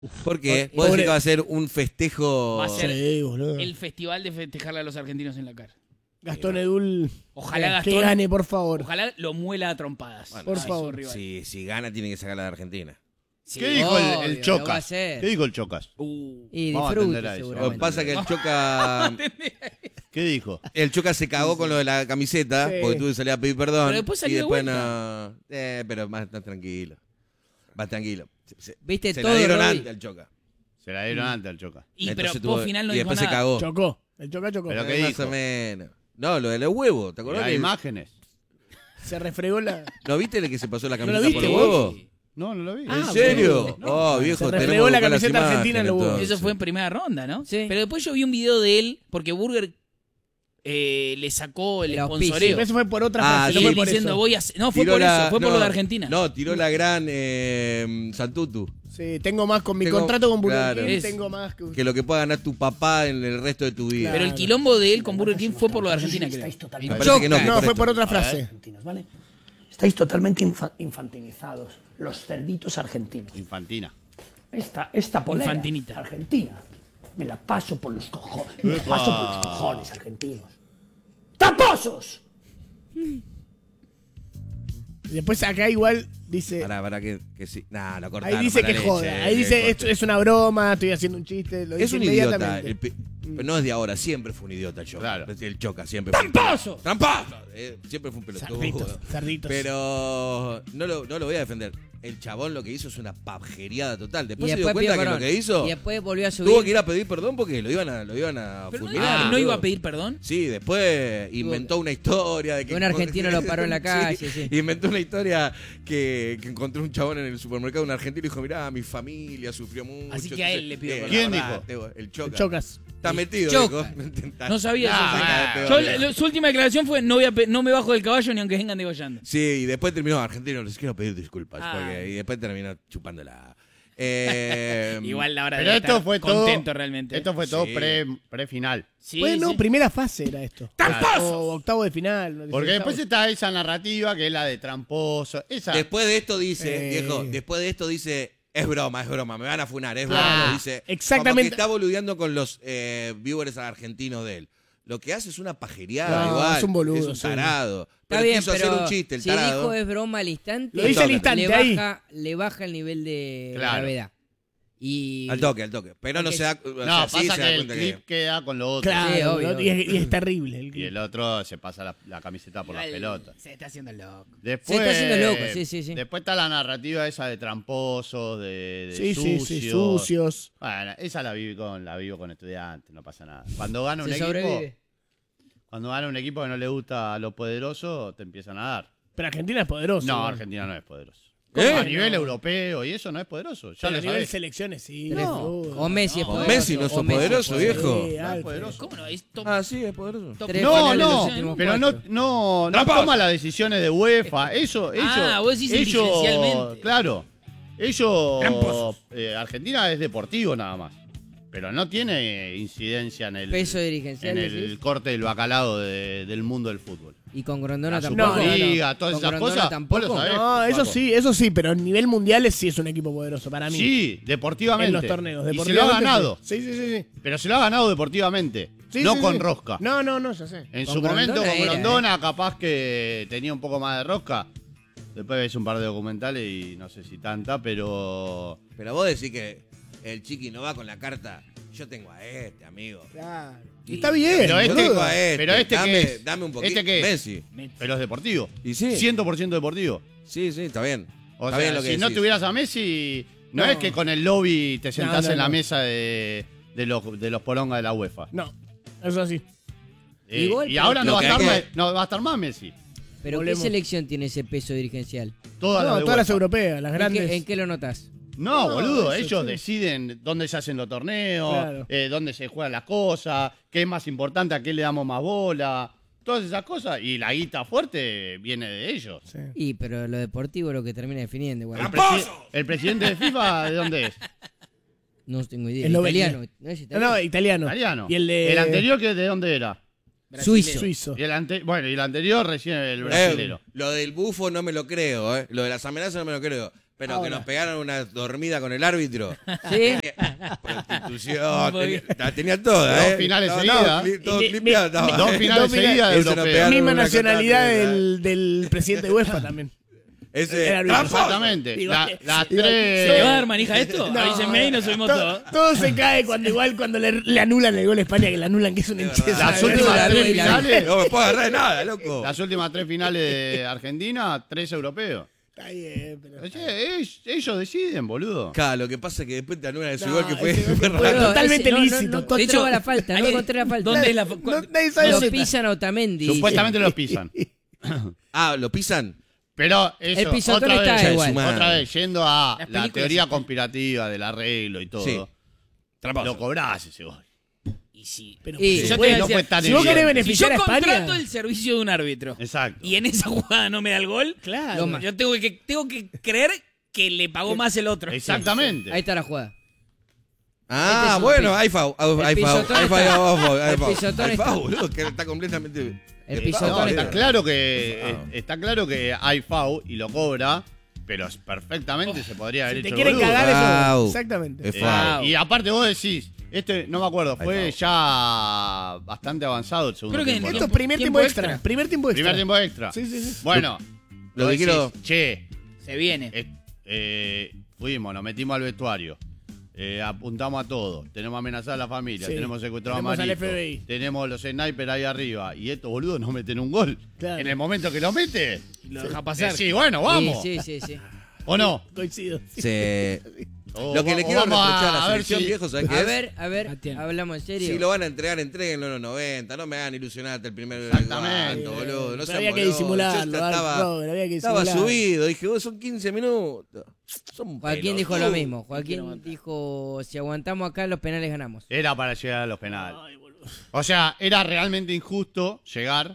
¿Por qué? Vos decís que va a ser un festejo. Va a ser Sí, boludo. el festival de festejarle a los argentinos en la cara. Gastón Edul. Ojalá que Gastón- gane, por favor. Ojalá lo muela a trompadas. Bueno, por a su favor. rival. Si gana, tiene que sacarla de Argentina. Sí. ¿Qué dijo Obvio, el lo Chocas? va a hacer. ¿Qué dijo el Chocas? Y Vamos a disfrute, atender a eso. Lo que seguramente. pasa es que el Choca. ¿Qué dijo? El Choca se cagó con lo de la camiseta, Sí. porque tuve que salir a pedir perdón. Pero después y salió de después vuelta. no. Pero más tranquilo. Más tranquilo. Viste Se todo, la dieron Robbie. antes al Choca. Se la dieron antes al Chocas. Y pero Entonces vos tuvo- final no y dijo después se nada. cagó. Chocó. El Choca chocó. Pero ¿qué Más dijo? o menos. No, lo de los huevos, ¿te acordás? Hay que- imágenes. Se refregó la. ¿No viste el que se pasó la lo camiseta por viste los vos? huevos? No, no lo vi. ¿En serio? boludo. Oh, viejo, Se tenemos refregó que la buscar las camiseta imágenes, argentina en los huevos. entonces. Eso fue en primera ronda, ¿no? Sí. Pero después yo vi un video de él, porque Burger le sacó el El auspicio. sponsoreo. Eso fue por otra Ah, frase, Y no sí. fue él por diciendo, eso. voy a hacer... No, fue Tiró por la- eso, fue por no, lo de Argentina. No, tiró la gran Santutu. Sí, tengo más con mi Tengo- contrato con Burger claro. King, Es- tengo más que... Que lo que pueda ganar tu papá en el resto de tu vida. Pero el quilombo de él con Burger King fue por lo de Argentina, creo. Estáis Me totalmente, parece que no, que No, por fue esto. por otra frase. argentinos, ¿vale? Estáis totalmente infantilizados, los cerditos argentinos. Infantina. Esta polera Infantinita. argentina me la paso por los cojones. Me la Epa. paso por los cojones argentinos. ¡Taposos! Y después acá igual dice... Para que sí. Nah, lo Ahí cortaron. dice mala que leche, joda. Ahí dice, esto es una broma, estoy haciendo un chiste. Lo Es dice un idiota. inmediatamente. Pero no es de ahora, siempre fue un idiota el Choca. Claro. El Choca siempre fue un ¡Tramposo! ¡Tramposo! Siempre fue un pelotudo. Cerditos, cerditos. Pero no lo voy a defender. El chabón lo que hizo es una paveriada total. Y Después se dio después cuenta pidió que lo perdón. que hizo Y después volvió a subir. tuvo que ir a pedir perdón porque lo iban a Pero fulminar. no boludo. iba a pedir perdón. Sí, después inventó una historia de que Un argentino lo paró en la calle, sí. Inventó una historia que encontró un chabón en el supermercado, un argentino, y dijo, mirá, mi familia sufrió mucho. Así que a él le pido perdón. ¿Quién El Choca. Chocas. Está metido, Choca. dijo. No sabía Ah, eso. Su última declaración fue, no me bajo del caballo ni aunque vengan degollando. Sí, y después terminó, argentino, les quiero pedir disculpas. Ah. Y después terminó chupándola. Igual la hora Pero de esto estar fue todo. contento realmente. Esto fue todo Sí. pre-final. Sí, Bueno, sí. primera fase era esto. ¡Tramposos! O octavo de final. no sé, Porque después octavo. está esa narrativa que es la de tramposo. Esa. Después de esto dice, Eh. viejo, después de esto dice, es broma, me van a funar, es broma. Claro, Dice, exactamente. Como que está boludeando con los viewers argentinos de él. Lo que hace es una pajereada No, igual. es un boludo, Es un sí. tarado. Está Pero bien, quiso pero hacer un chiste, el si tarado. dijo es broma al instante, Lo dice al instante, ahí. le baja el nivel de Claro. gravedad. Y Al toque. Pero no Porque- se da, No, sí pasa se da que el cuenta clip queda con lo otro. Claro, Sí, obvio, ¿no? Y es terrible. El Y clip. el otro se pasa la camiseta por las Igual pelotas. Se está haciendo loco. Después, Se está haciendo loco, sí. Después está la narrativa esa de tramposos, de Sí, sucios. sí, sucios. Bueno, esa la vivo con estudiantes, no pasa nada. Cuando gana un se equipo, sobrevive. cuando gana un equipo que no le gusta a los poderosos, te empiezan a dar. Pero Argentina es poderoso. No, ¿no? Argentina no es poderoso. ¿Eh? A nivel europeo y eso no es poderoso. Ya Pero lo a nivel sabés. selecciones, sí. No. boludo. O Messi es No, poderoso. Messi no o sos Messi es poderoso, viejo. Sí, No es alto. poderoso. ¿Cómo no? Es top, Ah, sí, es poderoso. top Tres No, finales de los no, últimos pero cuatro. no Tramposo. toma las decisiones de UEFA. Eso, vos decís dirigencialmente. claro. Ellos, Tramposos. Argentina es deportivo nada más. Pero no tiene incidencia en el, Peso dirigencial, en el decís. corte del bacalao del mundo del fútbol. Y con Grondona La tampoco. Superliga, todas Con esas Grondona cosas, tampoco. vos lo sabés. No, eso sí, pero a nivel mundial sí es un equipo poderoso para mí. Sí, deportivamente. En los torneos. Y se lo ha deportivamente, ganado. Sí, sí. Pero se lo ha ganado deportivamente. Sí, no sí, con sí. rosca. No, ya sé. En Con su momento Grondona con era, Grondona capaz que tenía un poco más de rosca. Después ves un par de documentales y no sé si tanta, pero... Pero vos decís que el chiqui no va con la carta. Yo tengo a este, amigo. Claro. Y- Está bien. Pero Yo este- tengo a este. pero este dame, ¿qué es? dame un poquito. ¿Este qué es? Messi. Pero es deportivo. Y sí. 100% deportivo. Sí, está bien. O Está sea, bien lo que si no decís. tuvieras a Messi, no, No. es que con el lobby te sentás No, en la no. mesa de los porongas de la UEFA. No, eso sí. Igual, Y pero- ahora no Lo va, que a hay estar que- no va a estar más Messi. Pero Volvemos. ¿qué selección tiene ese peso dirigencial? Todas las de Todas las UEFA. europeas, las grandes. ¿En qué lo notas? No, No, boludo, eso ellos sí. deciden dónde se hacen los torneos, Claro. dónde se juegan las cosas, qué es más importante, a qué le damos más bola, todas esas cosas. Y la guita fuerte viene de ellos. Sí. Y pero lo deportivo es lo que termina definiendo igual. El presidente de FIFA, ¿de dónde es? No tengo idea. Eslovenia. Italiano. ¿No es No, italiano? italiano. Italiano. Y el de. El anterior, ¿de dónde era? Suizo. Suizo. Y el anterior recién el brasilero. Lo del bufo no me lo creo, ¿eh? Lo de las amenazas no me lo creo. Pero Ahora. que nos pegaron una dormida con el árbitro. ¿Sí? Prostitución, la tenía toda, Dos finales Estaba seguidas. todo clipeado estaba. Dos finales seguidas de Eso nos europeo. pegaron Misma una nacionalidad catarata, del presidente de UEFA también. Ese el árbitro. tramposo. Exactamente. Digo, Las digo, tres. ¿Se le va a dar manija a esto? Avísenme y nos subimos todos. Todo se cae cuando le anulan el gol a España, que le anulan, que es un hinche. verdad. Las últimas tres finales. No me puedo agarrar de nada, loco. Las últimas tres finales de Argentina, 3 europeos. Está bien, pero... Ellos deciden, boludo. Claro, lo que pasa es que después te anulan ese No, gol que fue, ese gol fue que fue raro. totalmente no, lícito. De hecho, la falta, no encontré la falta. ¿Dónde es la Nadie sabe Lo dónde está. pisan a Otamendi. Supuestamente lo pisan. Ah, ¿lo pisan? Pero eso, El pisotón otra está vez, igual. otra vez, yendo a Las la películas teoría sí. conspirativa del arreglo y todo, Sí. lo cobrás ese gol. Y sí. Pero Y- se yo puede- te no decía, fue tan si vos querés evidente. Si yo beneficiar a España... contrato el servicio de un árbitro Exacto. y en esa jugada no me da el gol, Claro. yo tengo que creer que le pagó más el otro. Exactamente. Ahí está la jugada. Ah, Este es un bueno, pi- hay foul. Hay pisotón foul. Hay está- foul. el pisotón Hay está- foul, boludo, que está completamente. El pisotón No, está- está claro que hay FAU y lo cobra, pero perfectamente se podría haber Si te hecho quieren el boludo. cagar Wow. eso. Exactamente. Es Eh, foul. y aparte vos decís, no me acuerdo, Hay fue foul. ya bastante avanzado el segundo Creo que tiempo. en ¿no? Esto es primer Tiempo tiempo extra. extra. Primer tiempo extra. Primer tiempo extra. Sí, sí, sí. Bueno, Lo vos que quiero. decís, che, Se viene. fuimos, nos metimos al vestuario. Apuntamos a todo. Tenemos amenazada a la familia. Sí. Tenemos secuestrado a Tenemos al Marito. FBI. Tenemos los snipers ahí arriba. Y estos boludos no meten un gol. Claro. En el momento que lo mete. Lo deja pasar. Sí, bueno, vamos. Sí, sí, sí. ¿O no? Coincido. Se- O Lo que le o quiero vamos reprochar a la ver selección, si- viejo, ¿sabes qué A ver, Atiende. hablamos en serio. Si lo van a entregar, entréguenlo en los 90. No me hagan ilusionar hasta el primer Exactamente. cuarto, boludo. No Pero sean había que boludos. disimularlo, Yo Robert, había que estaba disimularlo. subido. Dije, vos son 15 minutos. Son Joaquín dijo pelotudos. lo mismo. Joaquín dijo, si aguantamos acá, los penales ganamos. Era para llegar a los penales. O sea, era realmente injusto llegar.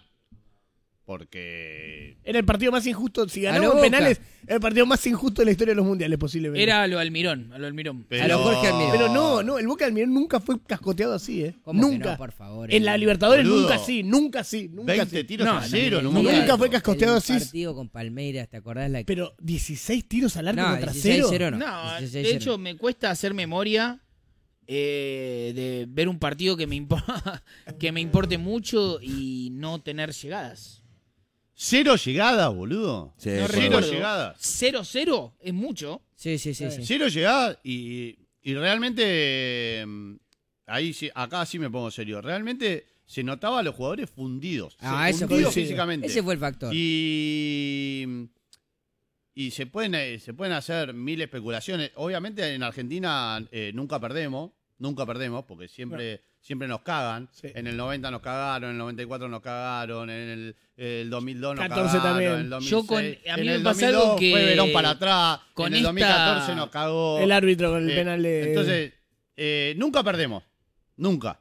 Porque. Era el partido más injusto. Si A ganamos lo en Boca. penales, era el partido más injusto de la historia de los mundiales, posiblemente. Era a lo Almirón. A lo Jorge Almirón. Pero no, el Boca del Almirón nunca fue cascoteado así, ¿eh? ¿Cómo que Nunca. no, por favor? En la Libertadores Boludo. nunca sí. 20 tiros No, a cero, no, en un nunca momento. fue cascoteado El así. partido con Palmeiras, ¿te acordás? Pero 16 tiros al arco No, contra cero. 16-0 no. No, 16-0. de hecho me cuesta hacer memoria de ver un partido que me importe mucho y no tener llegadas. Cero llegadas, boludo. Sí, No fue- Cero recuerdo. llegadas. 0-0 es mucho. Sí. Cero llegadas y realmente. Ahí sí, acá sí me pongo serio. Realmente se notaba a los jugadores fundidos. Ah, eso fundidos fue- físicamente. Ese fue el factor. Y se pueden hacer mil especulaciones. Obviamente en Argentina nunca perdemos, porque siempre nos cagan. Sí. En el 90 nos cagaron, en el 94 nos cagaron, en el 2002 nos 14 cagaron, también. en el 2006. Yo a mí en me el pasa 2002 algo que fue Verón para atrás, con en el esta- 2014 nos cagó. El árbitro con el penal de... Entonces, nunca perdemos. Nunca.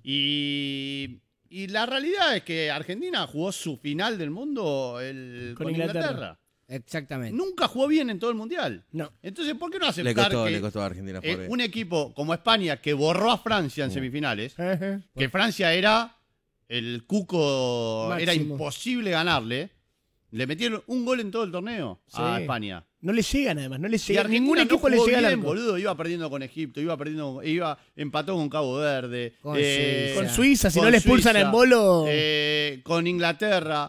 Y la realidad es que Argentina jugó su final del mundo Con con Inglaterra. Inglaterra. Exactamente. Nunca jugó bien en todo el mundial. No. Entonces, ¿por qué no Le aceptar costó, que a Argentina. pobre. un equipo como España, que borró a Francia en semifinales, Ajá. que Francia era el cuco, Máximo. era imposible ganarle, le metieron un gol en todo el torneo a Sí. España. No le llegan además, no le Y llega. Argentina Ningún no equipo le jugó llega al bien, arco. boludo. Iba perdiendo con Egipto, empató con Cabo Verde. Con Suiza. Con Suiza, si con no le expulsan Suiza, en bolo... con Inglaterra.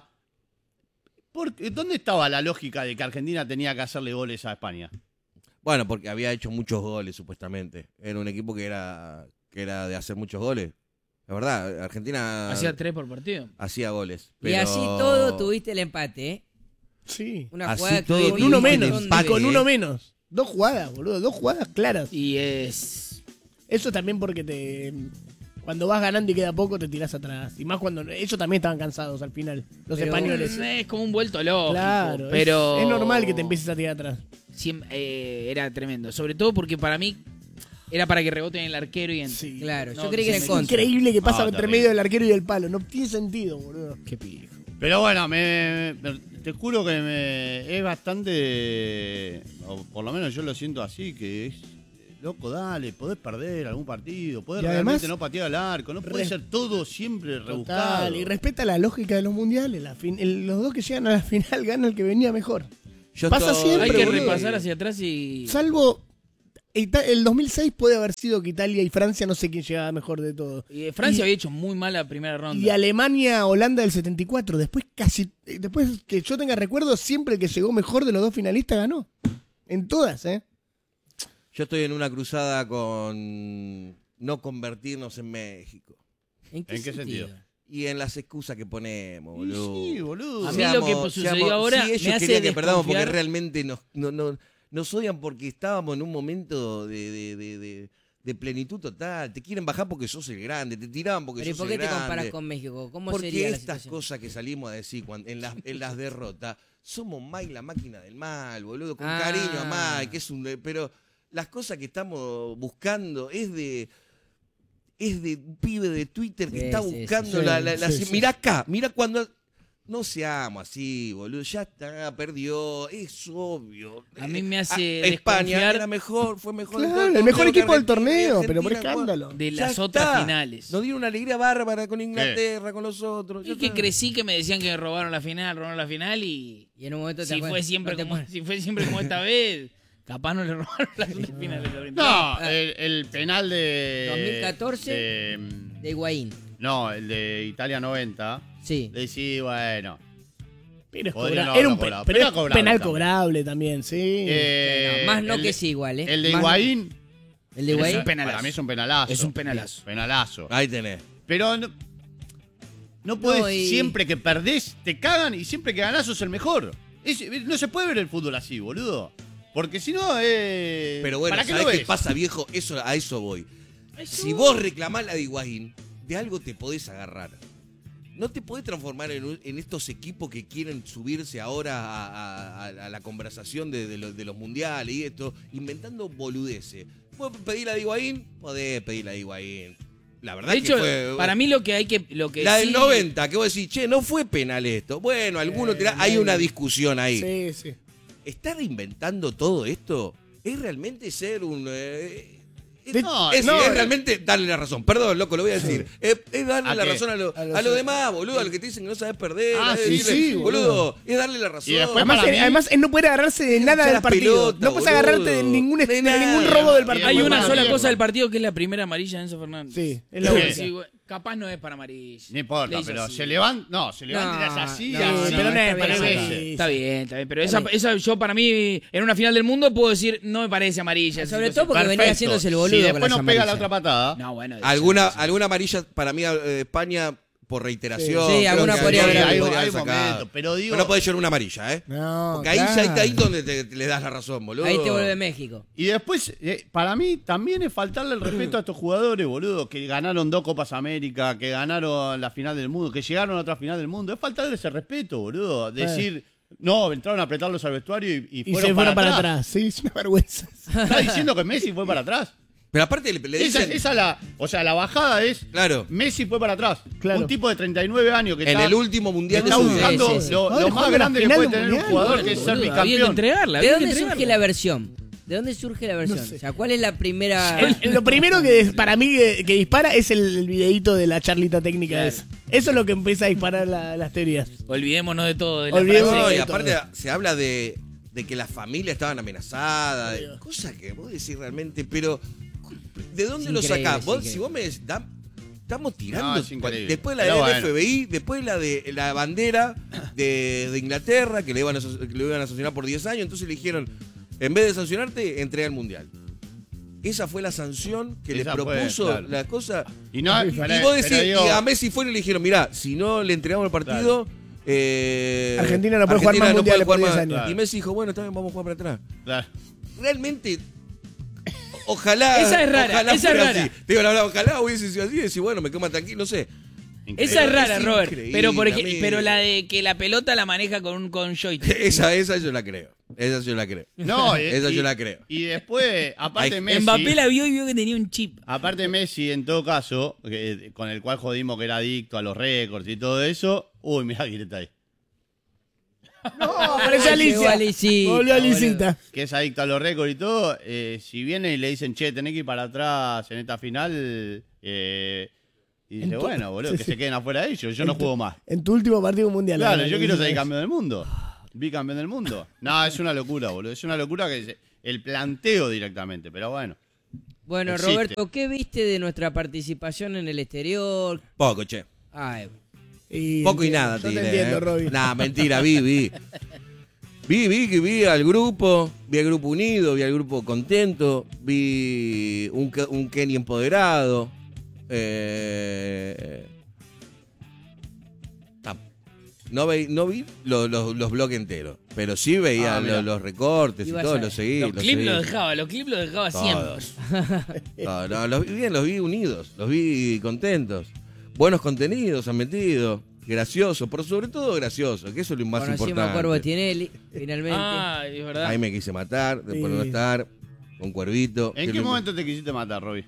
¿Dónde estaba la lógica de que Argentina tenía que hacerle goles a España? Bueno, porque había hecho muchos goles, supuestamente. Era un equipo que era de hacer muchos goles. La verdad, Argentina Hacía 3 por partido. hacía goles. Y pero- así todo tuviste el empate, ¿eh? Sí. Una Así jugada que todo tuviste Con uno tuviste el menos. montón de empate, Y con veces. uno menos. 2 jugadas, boludo. 2 jugadas claras. Y es... Eso también porque cuando vas ganando y queda poco, te tirás atrás. Y más cuando ellos también estaban cansados al final, los Pero- españoles. Es como un vuelto lógico. Claro, pero es normal que te empieces a tirar atrás. Era tremendo. Sobre todo porque para mí era para que reboten el arquero y Sí. Claro, No, yo creí que era en es contra. Increíble que pasa No, entre terrible. medio del arquero y del palo. No tiene sentido, boludo. Qué pijo. Pero bueno, te juro que es bastante, o por lo menos yo lo siento así, que es, loco, dale, podés perder algún partido, podés Y realmente además, no patear al arco, no puede ser todo siempre rebuscado. Total, y respeta la lógica de los mundiales. Los dos que llegan a la final gana el que venía mejor. Pasa siempre, Hay que boludo. repasar hacia atrás y... Salvo el 2006 puede haber sido que Italia y Francia, no sé quién llegaba mejor de todo. Y Francia había hecho muy mal la primera ronda. Y Alemania, Holanda del 74. Después que yo tenga recuerdo, siempre el que llegó mejor de los dos finalistas ganó. En todas, ¿eh? Yo estoy en una cruzada con no convertirnos en México. ¿En qué sentido? Y en las excusas que ponemos, boludo. Sí, boludo. A mí lo que sucedió ahora sí, ellos me hace querían que perdamos porque desconfiar. realmente nos odian porque estábamos en un momento de plenitud total. Te quieren bajar porque sos el grande, te tiraban porque Pero ¿y sos por el qué te grande. comparas con México? ¿Cómo Porque sería la estas situación? cosas que salimos a decir en las derrotas, somos Mike la máquina del mal, boludo, con Ah. cariño a Mike, pero las cosas que estamos buscando es de un pibe de Twitter que Sí, está sí, buscando sí. mirá acá, mirá cuando no seamos así, boludo, ya está, perdió, es obvio. A mí me hace España desconfiar era mejor, fue mejor. Claro, el mejor equipo del torneo, que pero por Argentina, escándalo. de ya las otras está. finales. Nos dieron una alegría bárbara con Inglaterra, con los otros. ya Es que está. crecí que me decían que me robaron la final y Y en un momento te si acuerdas- fue siempre no te como pones- si fue siempre como esta vez, capaz no le robaron las otras finales. No, el penal de... 2014. De Higuaín. No, el de Italia 90. Sí. Sí, bueno. Pero es Podría cobra- no era un haberlo pe- cobrado, pero pero es era cobrable penal también. cobrable también, sí. Bueno, más no el que de- sí igual, ¿eh? El de Más- Higuaín... El de Es Higuaín. un penalazo. Para mí es un penalazo. Es un penalazo. Penalazo. Ahí tenés. Pero no puedes No, y- siempre que perdés, te cagan y siempre que ganás sos el mejor. No se puede ver el fútbol así, boludo. Porque si no, Pero bueno, ¿para qué lo ¿sabés qué ves? pasa, viejo? A eso voy. Si vos reclamás la de Higuaín, de algo te podés agarrar. No te podés transformar en estos equipos que quieren subirse ahora a la conversación de los mundiales y esto, inventando boludeces. ¿Vos pedir la de Higuaín? Podés pedir la de Higuaín. La verdad De hecho, que fue... para mí lo que hay que la del sí- 90, que vos decís, che, no fue penal esto. Bueno, algunos hay una discusión ahí. Sí, sí. ¿Estar inventando todo esto? ¿Es realmente ser un... No, es no, realmente darle la razón. Perdón, loco, lo voy a decir. Es darle ¿A la qué? razón a los- lo demás, boludo. A lo que te dicen que no sabes perder. Ah, es sí, decirle, sí, boludo. Es darle la razón. Y después Además, para mí- además, él no puede agarrarse de nada hinchar del las partido. pelotas, No puedes boludo. agarrarte de ningún De ningún nada. robo del Y partido. Hay después una para sola mí- cosa del partido que es la primera amarilla de Enzo Fernández. Sí, es la Sí. única. Sí, güey, capaz no es para amarilla. No importa, Le hizo pero así. se levanta. No, se levanta y le hace así. no, así, pero no es está para bien, mí. Está bien, pero esa yo para mí, en una final del mundo puedo decir, no me parece amarilla. esa Sobre situación. todo porque venía haciéndose el boludo Si con después las nos pega la amarillas. otra patada. No, bueno. ¿Alguna amarilla para mí España por reiteración? Sí, creo alguna que podría haber ahí habido. podrían Hay sacar. momentos, pero digo- no podés llorar una amarilla, ¿eh? No, Porque ahí claro. ahí donde te le das la razón, boludo. Ahí te vuelve México. Y después, para mí, también es faltarle el respeto a estos jugadores, boludo, que ganaron 2 Copas América, que ganaron la final del mundo, que llegaron a otra final del mundo. Es faltarle ese respeto, boludo. Decir, no, entraron a apretarlos al vestuario y Y fueron, se fueron para atrás. Sí, es una vergüenza. ¿Estás diciendo que Messi fue para atrás? Pero aparte le dicen... La bajada es, Claro. Messi fue para atrás. Claro. Un tipo de 39 años que En está, el último mundial de está su vida. buscando Sí, sí, sí. lo Ahora más jugando la grande que final puede del tener un mundial, jugador, Bueno, que es ser boludo, había que bicampeón. entregarla. ¿De había que dónde surge entregarla. la versión? ¿De dónde surge la versión? sé. O sea, ¿cuál es la primera...? Lo primero que para mí que dispara es el videíto de la charlita técnica Claro. esa. Eso es lo que empieza a disparar las teorías. Olvidémonos de todo. De la Olvidémonos frase. No, y de aparte todo. se habla de que las familias estaban amenazadas, cosas que vos decís realmente, pero ¿de dónde Es lo increíble, sacás? es Vos, increíble. si vos me decís, estamos tirando, No, es increíble. después la Pero del bueno. FBI, después la de la bandera de Inglaterra, que le iban a sancionar por 10 años, entonces le dijeron, en vez de sancionarte, entrega el mundial. Esa fue la sanción que le Esa fue, propuso claro. la cosa. Y no, Y pero- vos decís, pero digo- y a Messi fueron y le dijeron, mirá, si no le entregamos el partido, Argentina no puede jugar más mundiales por 10 años. Y Messi dijo, bueno, está bien, vamos a jugar para atrás. Claro. Realmente, ojalá. Esa es rara, ojalá esa es fuera rara. así. Te digo, la verdad, ojalá hubiese sido así y decir, bueno, me quedo más tranquilo, no sé. Increíble. Esa es rara, Es Robert. increíble, amigo. Pero la de que la pelota la maneja con joystick. Esa yo la creo. Esa yo la creo. No, Esa yo la creo. Y después, aparte Ay, Messi. Mbappé la vio y vio que tenía un chip. Aparte Messi, en todo caso, con el cual jodimos que era adicto a los récords y todo eso. Uy, mirá quién está ahí. No, apareció Llegó Alicia. Alicita, Volvió Alicita. Que es adicto a los récords y todo. Si viene y le dicen, che, tenés que ir para atrás en esta final. Y dice, bueno, boludo, sí, que sí. se queden afuera ellos. Yo no juego más. En tu último partido mundial. Claro, ¿no? yo quiero ser campeón del mundo. bicampeón del mundo. No, es una locura, boludo. Es una locura que el planteo directamente, pero bueno. Bueno, Existe. Roberto, ¿qué viste de nuestra participación en el exterior? Poco, che. Ay, Poco y nada, Yo te te diré. entiendo, Roby. Nah, mentira, vi al grupo unido, vi al grupo contento, vi un Kenny empoderado. No vi los bloques enteros, pero sí veía mirá. los recortes y Ibas todo, a- los seguí. Los clips lo dejaba siempre. Todos. No, los vi bien, los vi unidos, los vi contentos. Buenos contenidos han metido, graciosos, por sobre todo graciosos, que eso es lo más conocimos a importante. Cuervo Tinelli, finalmente. Ay, es verdad. Ahí me quise matar, después Sí. no estar, con Cuervito. ¿En qué momento te quisiste matar, Roby?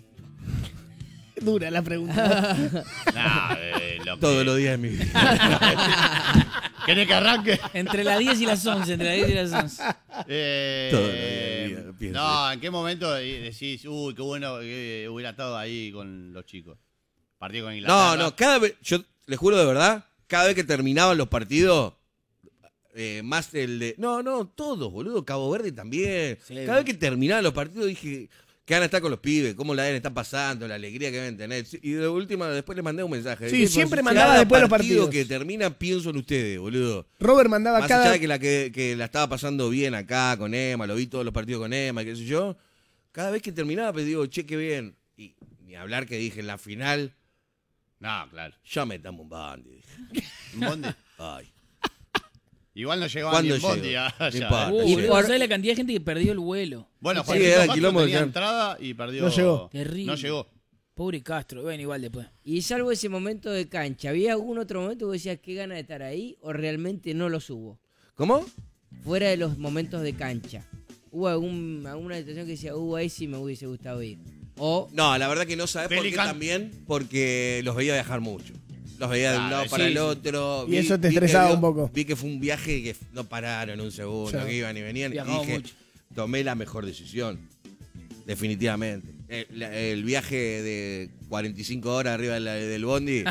Dura la pregunta. Nah, Todos los días de mi vida. ¿Querés que arranque? Entre las 10 y las 11, entre las 10 y las 11. Todos los días de mi vida, pienso no, ¿en qué momento decís, uy, qué bueno que hubiera estado ahí con los chicos? Partido con Inglaterra. No, cada vez, yo les juro de verdad, cada vez que terminaban los partidos, más el de... No, todos, boludo, Cabo Verde también. Sí, Cada vez que terminaban los partidos dije, ¿qué van a estar con los pibes? ¿Cómo la están pasando? La alegría que deben tener. Y de última, después les mandé un mensaje. Sí, Tipo, siempre cada mandaba después de los partido partidos. que termina, pienso en ustedes, boludo. Robert mandaba Más cada... allá de que la estaba pasando bien acá con Emma, lo vi todos los partidos con Emma, qué sé yo. Cada vez que terminaba, pues digo, che, qué bien. Y ni hablar que dije en la final, No, claro. ya metamos un bondi. Dije. ¿Un bondi? Ay. Igual no llegaba ni ¿Cuándo en bondi llegó? allá. No importa. Uy, Y boludo, por- ¿sabes la cantidad de gente que perdió el vuelo? Bueno, Sí, Juancito era Castro quilombo tenía ya. entrada y perdió. No llegó. Terrible. No llegó. Pobre Castro, bueno, igual después. Y salvo ese momento de cancha, ¿había algún otro momento que decías qué gana de estar ahí o realmente no los hubo? ¿Cómo? Fuera de los momentos de cancha. ¿Hubo alguna situación que decía, ahí sí me hubiese gustado ir? O, No, la verdad que no sabes por qué Pelican. también, porque los veía viajar mucho. Los veía de un Claro, lado para sí, el sí. otro. Y eso te que estresaba un poco. Vi que fue un viaje que no pararon un segundo, Sí. que iban y venían. Y Viajaba dije, mucho. tomé la mejor decisión. Definitivamente. El viaje de 45 horas arriba del bondi,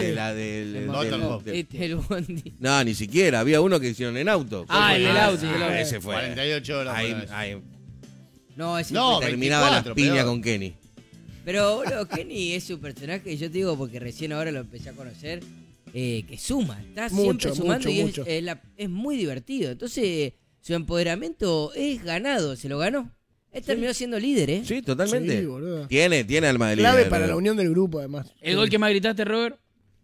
el bondi. no, ni siquiera. Había uno que hicieron en auto. Ah, el del auto, el del auto. Ese fue. 48 horas. Ahí, por eso. ahí No, ese No, fue- terminaba la 24, piña peor. con Kenny. Pero, boludo, Kenny es un personaje, yo te digo porque recién ahora lo empecé a conocer, que suma, está siempre Mucho, sumando y mucho. es muy divertido. Entonces, su empoderamiento es ganado, se lo ganó. Él terminó siendo líder, ¿eh? Sí, totalmente. Sí, boludo. Tiene alma de Clave líder. para la unión del grupo, además. ¿El gol que más gritaste, Robert?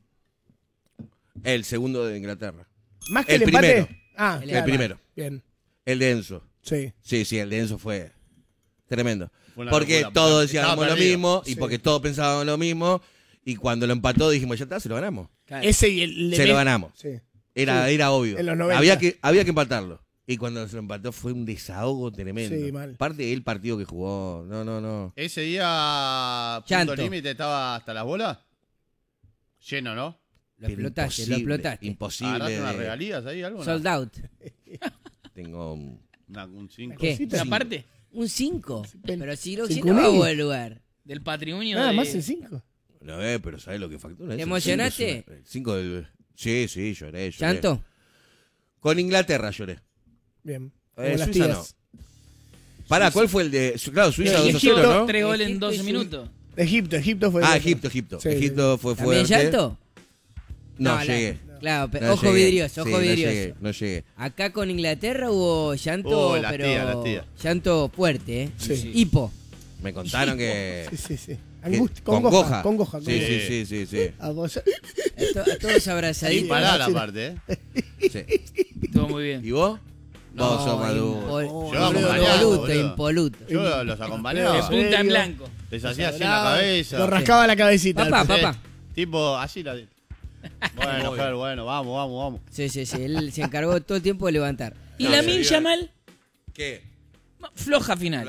El segundo de Inglaterra. Más que el el empate. primero. Ah, El claro. primero. Bien. El de Enzo. Sí. Sí, el de Enzo fue tremendo. Fue una Porque locura, todos porque decíamos estaba lo perdido. mismo y Sí. porque todos pensábamos lo mismo. Y cuando lo empató dijimos, ya está, se lo ganamos. Claro. Ese y el... Se lo ganamos. Sí. Era obvio. En los 90. Había que empatarlo. Y cuando se lo empató fue un desahogo tremendo. Sí, mal. Aparte del partido que jugó. No. Ese día, Llanto. punto límite, estaba hasta las bolas. Lleno, ¿no? Lo explotaste, lo explotaste. Imposible. ¿Agarraste unas de- regalías ahí, algo? no? Sold out. Tengo Un 5. ¿Qué? Cositas. ¿Una parte? Un 5. Pen- Pero si lo cinco si no mil. va a buen lugar. Del patrimonio Nada de... más el 5. No, pero ¿sabes lo que factura? ¿Te eso? emocionaste? El 5 del... Sí, lloré. ¿Llanto? Con Inglaterra lloré. Bien. Como las Suiza tías. Pará, ¿cuál fue el de... Claro, Suiza Y 2-0, Egipto, ¿no? 3 goles en Egipto 12 y minutos. Egipto fue. Ah, el otro. Egipto. Sí, Egipto fue ¿También fuerte. llanto? No, la- llegué. Claro, pero No ojo llegué. vidrioso, Sí, ojo vidrioso. No llegué. Acá con Inglaterra hubo llanto, Las pero tías. llanto fuerte, ¿eh? Sí. Hipo. Me contaron que... Sí. que- Angustia. Congoja. Congoja. Sí. A vos- A todos abrazaditos. Pará la parte, ¿eh? Sí. Estuvo muy bien. ¿Y vos? No, Vos sos maduro. Yo acompañaba, impoluto, boludo. impoluto. Yo los De acompañaba. punta en serio? blanco. Les hacía así en la cabeza. Lo rascaba la cabecita. Papá, Sí. papá. Tipo, así la... Bueno, Fer, bueno, vamos. Sí. Él se encargó todo el tiempo de levantar. ¿Y No, la se vio. Yamal? ¿Qué? Floja final.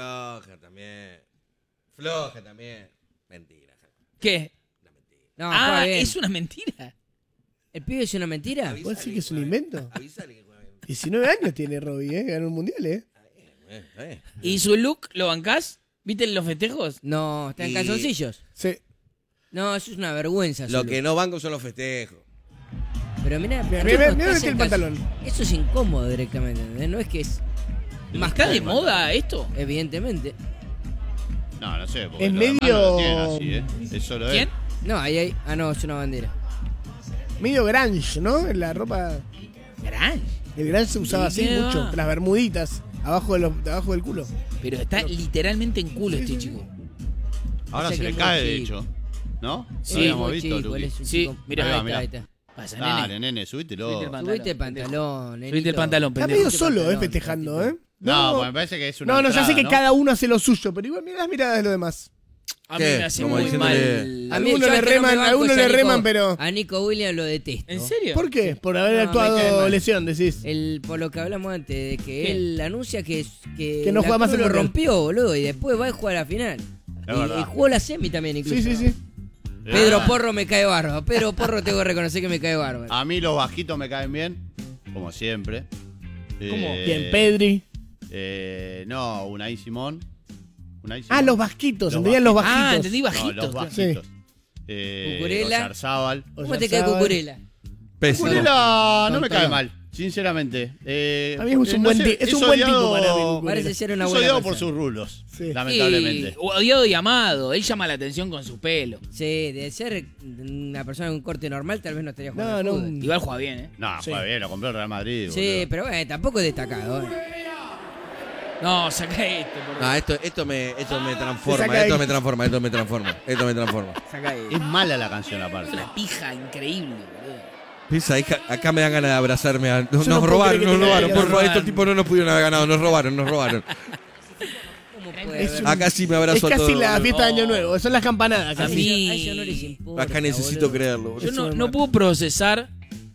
Floja también. Mentira. ¿Qué? No, Ah, juega bien. es una mentira. ¿El pibe es una mentira? ¿Vos decís que es un invento? Avisale que juega bien. 19 años tiene Robbie, ¿eh? Ganó un mundial, ¿eh? ¿Y su look lo bancás? ¿Viste los festejos? No, está en Y- calzoncillos. Sí. No, eso es una vergüenza. Lo Zulu. que no banco son los festejos. Pero mirá, Mirá, ¿por qué mirá, no mirá estás el en pantalón. Eso es incómodo directamente, ¿entendés? No es que es más ¿Está de cómodo, moda esto? evidentemente. No sé. Porque Es los demás medio- no lo tienen así, ¿eh? Es solo ¿Quién? él. No, ahí hay. Ah, no, es una bandera. Medio grunge, ¿no? La ropa. Gran. El grunge se usaba así ¿Qué va? mucho. Las bermuditas. Abajo, abajo del culo. Pero está literalmente en culo Sí, este sí, chico. Ahora O sea se que le es cae, muy de chico. hecho. ¿No? Sí, Lo habíamos muy visto, chico, Luqui. él es un Sí, chico. mira, Ahí va, ahí mirá. está, ahí está. Pasa, Dale, nene, subítelo. Subite el pantalón. Subite el pantalón, Subite el nenito. pantalón, Está pendejo. medio solo, pantalón, festejando, ¿eh? No, pues me parece que es una No, ya sé entrada, que ¿no? cada uno hace lo suyo, pero igual mira las miradas de los demás. A mí ¿Qué? me hace Como muy diciéndole- mal. A mí, Algunos yo le al que no me reman, banco algunos es a le reman, Nico- pero- A Nico Williams lo detesto. ¿En serio? ¿Por qué? Por haber No, actuado me cae mal. lesión, decís. Por lo que hablamos antes, de que ¿Qué? él anuncia que no la juega más Cruz el lo Mundial. rompió, boludo, y después va a jugar a la final. verdad. Y jugó la semi también incluso. Sí, sí, sí. Pedro Porro me cae bárbaro. Pedro Porro tengo que reconocer que me cae bárbaro. A mí los bajitos me caen bien, como siempre. ¿Cómo? Bien, Pedri. No, Unai Simón. Ah, los vasquitos, Los entendían los Ah, vasquitos. entendí No, bajitos. los claro. bajitos. Cucurella. Oyarzábal. ¿Cómo te cae Cucurella? Pésimo. Cucurella no me Tonto. cae mal, sinceramente. A mí es un buen ti- es un buen tipo para mí, Cucurella. Parece ser una Es buena odiado por persona. sus rulos, Sí. lamentablemente. Sí, odiado y amado. Él llama la atención con su pelo. Sí, de ser una persona con un corte normal, tal vez no estaría jugando. No, al no. fútbol. Igual juega bien, ¿eh? No, Sí. fue bien, lo compró el Real Madrid. Sí, boludo. pero bueno, tampoco es destacado. No, saca esto, por No, esto me transforma, saca esto ahí. me transforma, esto me transforma, esto me transforma. Saca esto. Es mala la canción Es aparte. una pija increíble, boludo. Pisa, acá me dan ganas de abrazarme. Nos no puedo robaron, creer que nos te robaron, caiga. por favor. Estos tipos no nos pudieron haber ganado, nos robaron, nos robaron. ¿Cómo puede Es haber? un- Acá sí me Es abrazo a casi todos. la fiesta de Año No. Nuevo, son las campanadas. A Casi. mí- A ellos no les importa, Acá necesito boludo. creerlo. Yo boludo. Eso no, es no mal. puedo procesar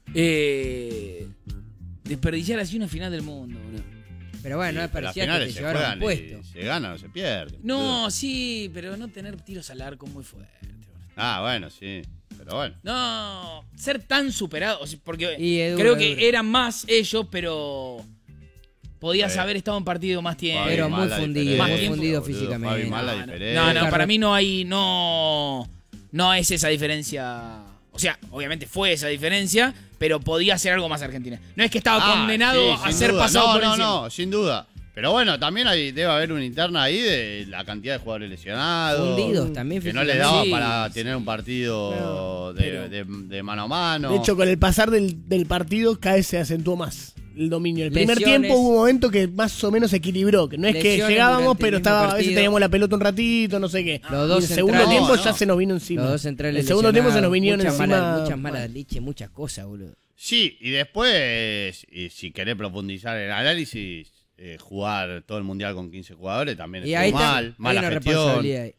desperdiciar así una final del mundo, boludo. Pero bueno, no es Pero las parecía que te finales se llevaron juegan un puesto. y se gana o se pierde. No, boludo. sí, pero no tener tiros al arco muy fuerte, boludo. Ah, bueno, sí. Pero bueno. No, ser tan superado, o sea, porque Y es duro, creo es que duro. eran más ellos, pero podías Sí. haber estado en partido más tiempo. Pero muy mala fundido, muy diferencia, fundido boludo, físicamente. Fabi, mala No, no. diferencia. No, para mí no hay, no es esa diferencia. O sea, obviamente fue esa diferencia, pero podía ser algo más Argentina. No es que estaba condenado sí, a sin ser duda. pasado por no, encima. no, sin duda. Pero bueno, también debe haber una interna ahí de la cantidad de jugadores lesionados. Fundidos también Que no le físicamente. daba Sí, para sí, tener un partido No, pero- de mano a mano. De hecho, con el pasar del partido, cada vez se acentuó más el dominio. El primer Lesiones. tiempo hubo un momento que más o menos se equilibró. Que no es que Lesiones llegábamos, durante pero el mismo estaba, a veces partido. teníamos la pelota un ratito, no sé qué. Los dos y el segundo centrales- tiempo No, ya no. se nos vino encima. Los dos centrales El segundo tiempo se nos lesionados, vinieron muchas encima. Muchas malas leches, muchas cosas, boludo. Sí, y después, y si querés profundizar en el análisis, jugar todo el mundial con 15 jugadores también Y estuvo ahí está, mal, hay mala una gestión. responsabilidad ahí.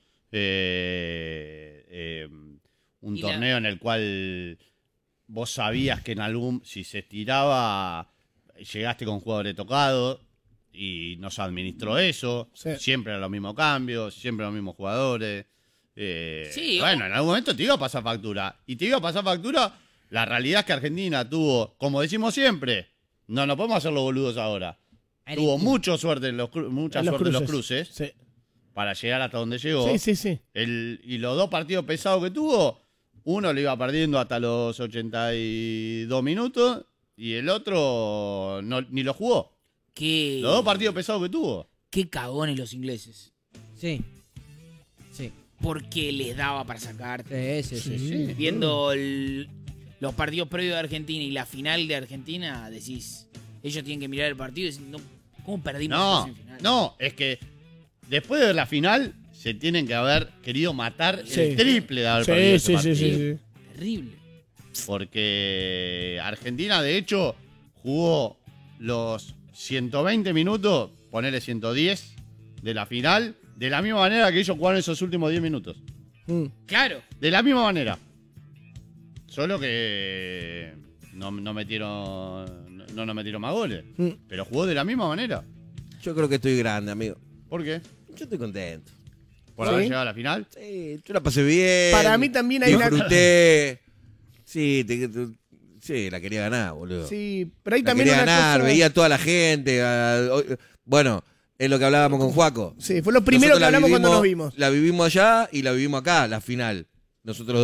Un Y torneo en el cual vos sabías que en algún, si se estiraba, llegaste con jugadores tocados y no se administró eso. Sí. Siempre eran los mismos cambios, siempre los mismos jugadores. Sí, bueno, en algún momento te iba a pasar factura. Y te iba a pasar factura. La realidad es que Argentina tuvo, como decimos siempre, no podemos hacer los boludos ahora. Tuvo mucha suerte en los cruces Sí, para llegar hasta donde llegó. sí, sí. Sí. Y los dos partidos pesados que tuvo, uno lo iba perdiendo hasta los 82 minutos y el otro ni lo jugó. Qué, Los dos partidos pesados que tuvo. qué cagones los ingleses. Sí. Sí. Porque les daba para sacarte. Sí, sí, sí. Viendo los partidos previos de Argentina y la final de Argentina, decís, ellos tienen que mirar el partido y decir, no, ¿cómo perdimos esta No, semifinal? no, es que después de la final se tienen que haber querido matar Sí. el triple de haber perdido ese Sí, sí, partido. sí, sí. Terrible. Porque Argentina, de hecho, jugó los 120 minutos, ponele 110 de la final, de la misma manera que ellos jugaron esos últimos 10 minutos. Mm. Claro. De la misma manera. Solo que no metieron más goles. Mm. Pero jugó de la misma manera. Yo creo que estoy grande, amigo. ¿Por qué? Yo estoy contento. ¿Por ¿Sí? haber llegado a la final? Sí, yo la pasé bien. Para mí también hay una- Disfruté. Sí, sí, la quería ganar, boludo. Sí, pero hay La también quería una ganar, cosa... veía a toda la gente. Bueno, es lo que hablábamos con Juaco. Sí, fue lo primero Nosotros que la hablamos cuando nos vimos. La vivimos allá y la vivimos acá, la final. Nosotros dos.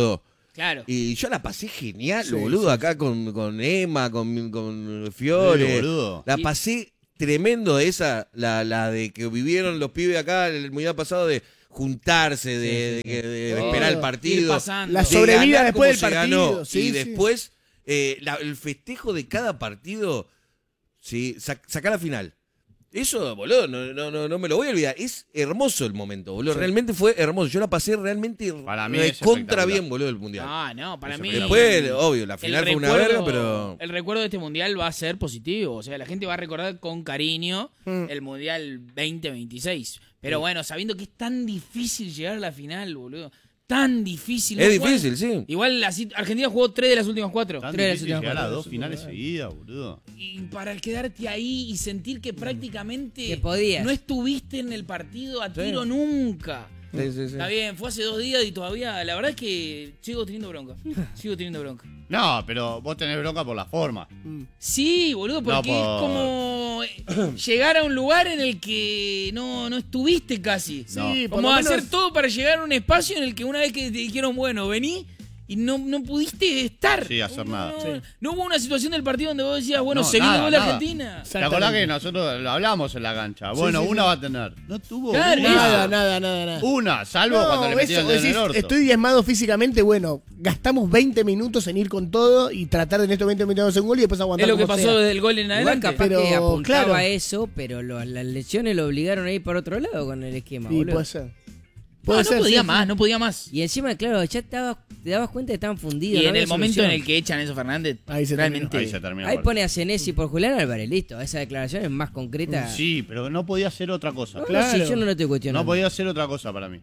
Claro. Y yo la pasé genial, Sí, boludo, sí, acá con Emma, con Fiore. Sí, boludo. La pasé tremendo esa, la de que vivieron los pibes acá el mundial pasado de juntarse, de esperar el Ir partido. pasando. La de sobrevida ganar después como del se partido, ganó. sí, y sí. después el festejo de cada partido, sí, sacar la final. Eso, boludo, no me lo voy a olvidar. Es hermoso el momento, boludo. Realmente fue hermoso. Yo la pasé realmente Para mí es contra espectacular. bien, boludo, el mundial. No, para mí. Después, obvio, la final fue una verga, pero. El recuerdo de este mundial va a ser positivo. O sea, la gente va a recordar con cariño el mundial 2026. Pero bueno, sabiendo que es tan difícil llegar a la final, boludo. Tan difícil. Es ¿no? difícil, sí. Igual Argentina jugó 3 de las últimas 4. Tan 3 de las difícil últimas llegar a 2 cuatro. finales seguidas, boludo. Y para quedarte ahí y sentir que prácticamente Que podías. no estuviste en el partido a tiro nunca. Sí, sí, sí. Está bien, fue hace 2 días y todavía, la verdad es que sigo teniendo bronca. Sigo teniendo bronca. No, pero vos tenés bronca por la forma. Sí, boludo, porque No, es como llegar a un lugar en el que no estuviste casi. No. Sí, por Como lo hacer menos- todo para llegar a un espacio en el que una vez que te dijeron, bueno, vení, y no pudiste estar. Sí, hacer nada. No hubo una situación del partido donde vos decías, bueno, No, seguí de nada, gol de nada. Argentina. ¿Te acordás que nosotros lo hablamos en la cancha? Bueno, sí, una sí. va a tener. No tuvo Claro, una. Nada. Una, salvo cuando le metieron eso, el dedo en el decís, orto. estoy diezmado físicamente, bueno, gastamos 20 minutos en ir con todo y tratar en estos 20 minutos hacer un gol y después aguantar Es lo que como pasó sea. desde el gol en Igual adelante. capaz Pero, que apuntaba claro. a eso, pero las lesiones lo obligaron a ir para otro lado con el esquema, Sí, boludo. puede ser. No, Puede no ser, podía sí, más, sí. no podía más. Y encima, claro, ya te dabas cuenta que estaban fundidos. Y no en había el momento solución. en el que echan a Enzo Fernández, Ahí se realmente. Ahí se terminó. Ahí el pone a Senesi por Julián Álvarez, listo. Esa declaración es más concreta. Sí, pero no podía hacer otra cosa. No, Claro. sí, yo no lo estoy cuestionando. No podía hacer otra cosa para mí.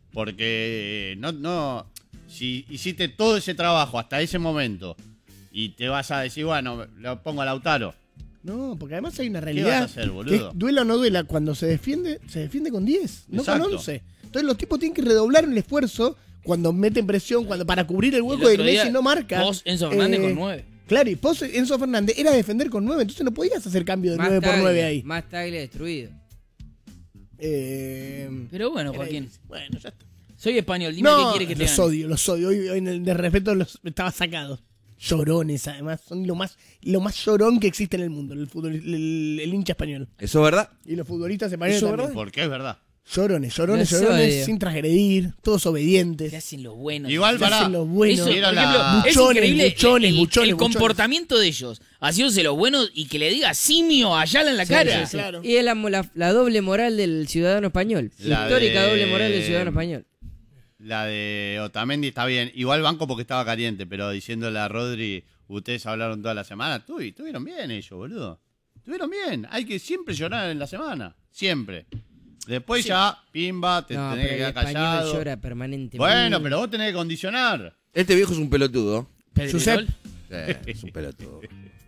Porque si hiciste todo ese trabajo hasta ese momento y te vas a decir, bueno, lo pongo a Lautaro. No, porque además hay una vas realidad. a hacer, boludo? que duela o no duela, cuando se defiende con 10, no Exacto. con 11. Entonces los tipos tienen que redoblar el esfuerzo cuando meten presión, para cubrir el El hueco de otro que día, Messi no marca. vos, Enzo Fernández con 9. Claro, y vos, Enzo Fernández, era defender con 9, entonces no podías hacer cambio de Más 9 por Tagle, 9 ahí. Más Tagle destruido. Pero bueno, Era Joaquín, difícil. Bueno, ya está. soy español, dime No, qué quieres que te los gane. odio, los odio. Hoy en el de respeto estaba sacado. Llorones, además. Son lo más llorón que existe en el mundo, el fútbol, el hincha español. ¿Eso es verdad? Y los futbolistas españoles ¿Eso es también. verdad? Porque es verdad. Llorones, Los odio. sin transgredir, todos obedientes. Se hacen los buenos. Igual Se pará. hacen los buenos. Eso, por Mira ejemplo, la- es Buchones, increíble buchones, el buchones. comportamiento de ellos, haciéndose los buenos y que le diga simio a Ayala en la Sí, cara. sí, sí. Claro. Y es la doble moral del ciudadano español. La Histórica de- doble moral del ciudadano español. La de Otamendi está bien. Igual banco porque estaba caliente, pero diciéndole a Rodri, ustedes hablaron toda la semana. Estuvieron bien ellos, boludo. Estuvieron bien. Hay que siempre llorar en la semana. Siempre. Después ya, pimba, te No, tenés pero que el quedar español callado. llora permanentemente. Bueno, pero vos tenés que condicionar. Este viejo es un pelotudo. Pedrerol. Es un pelotudo.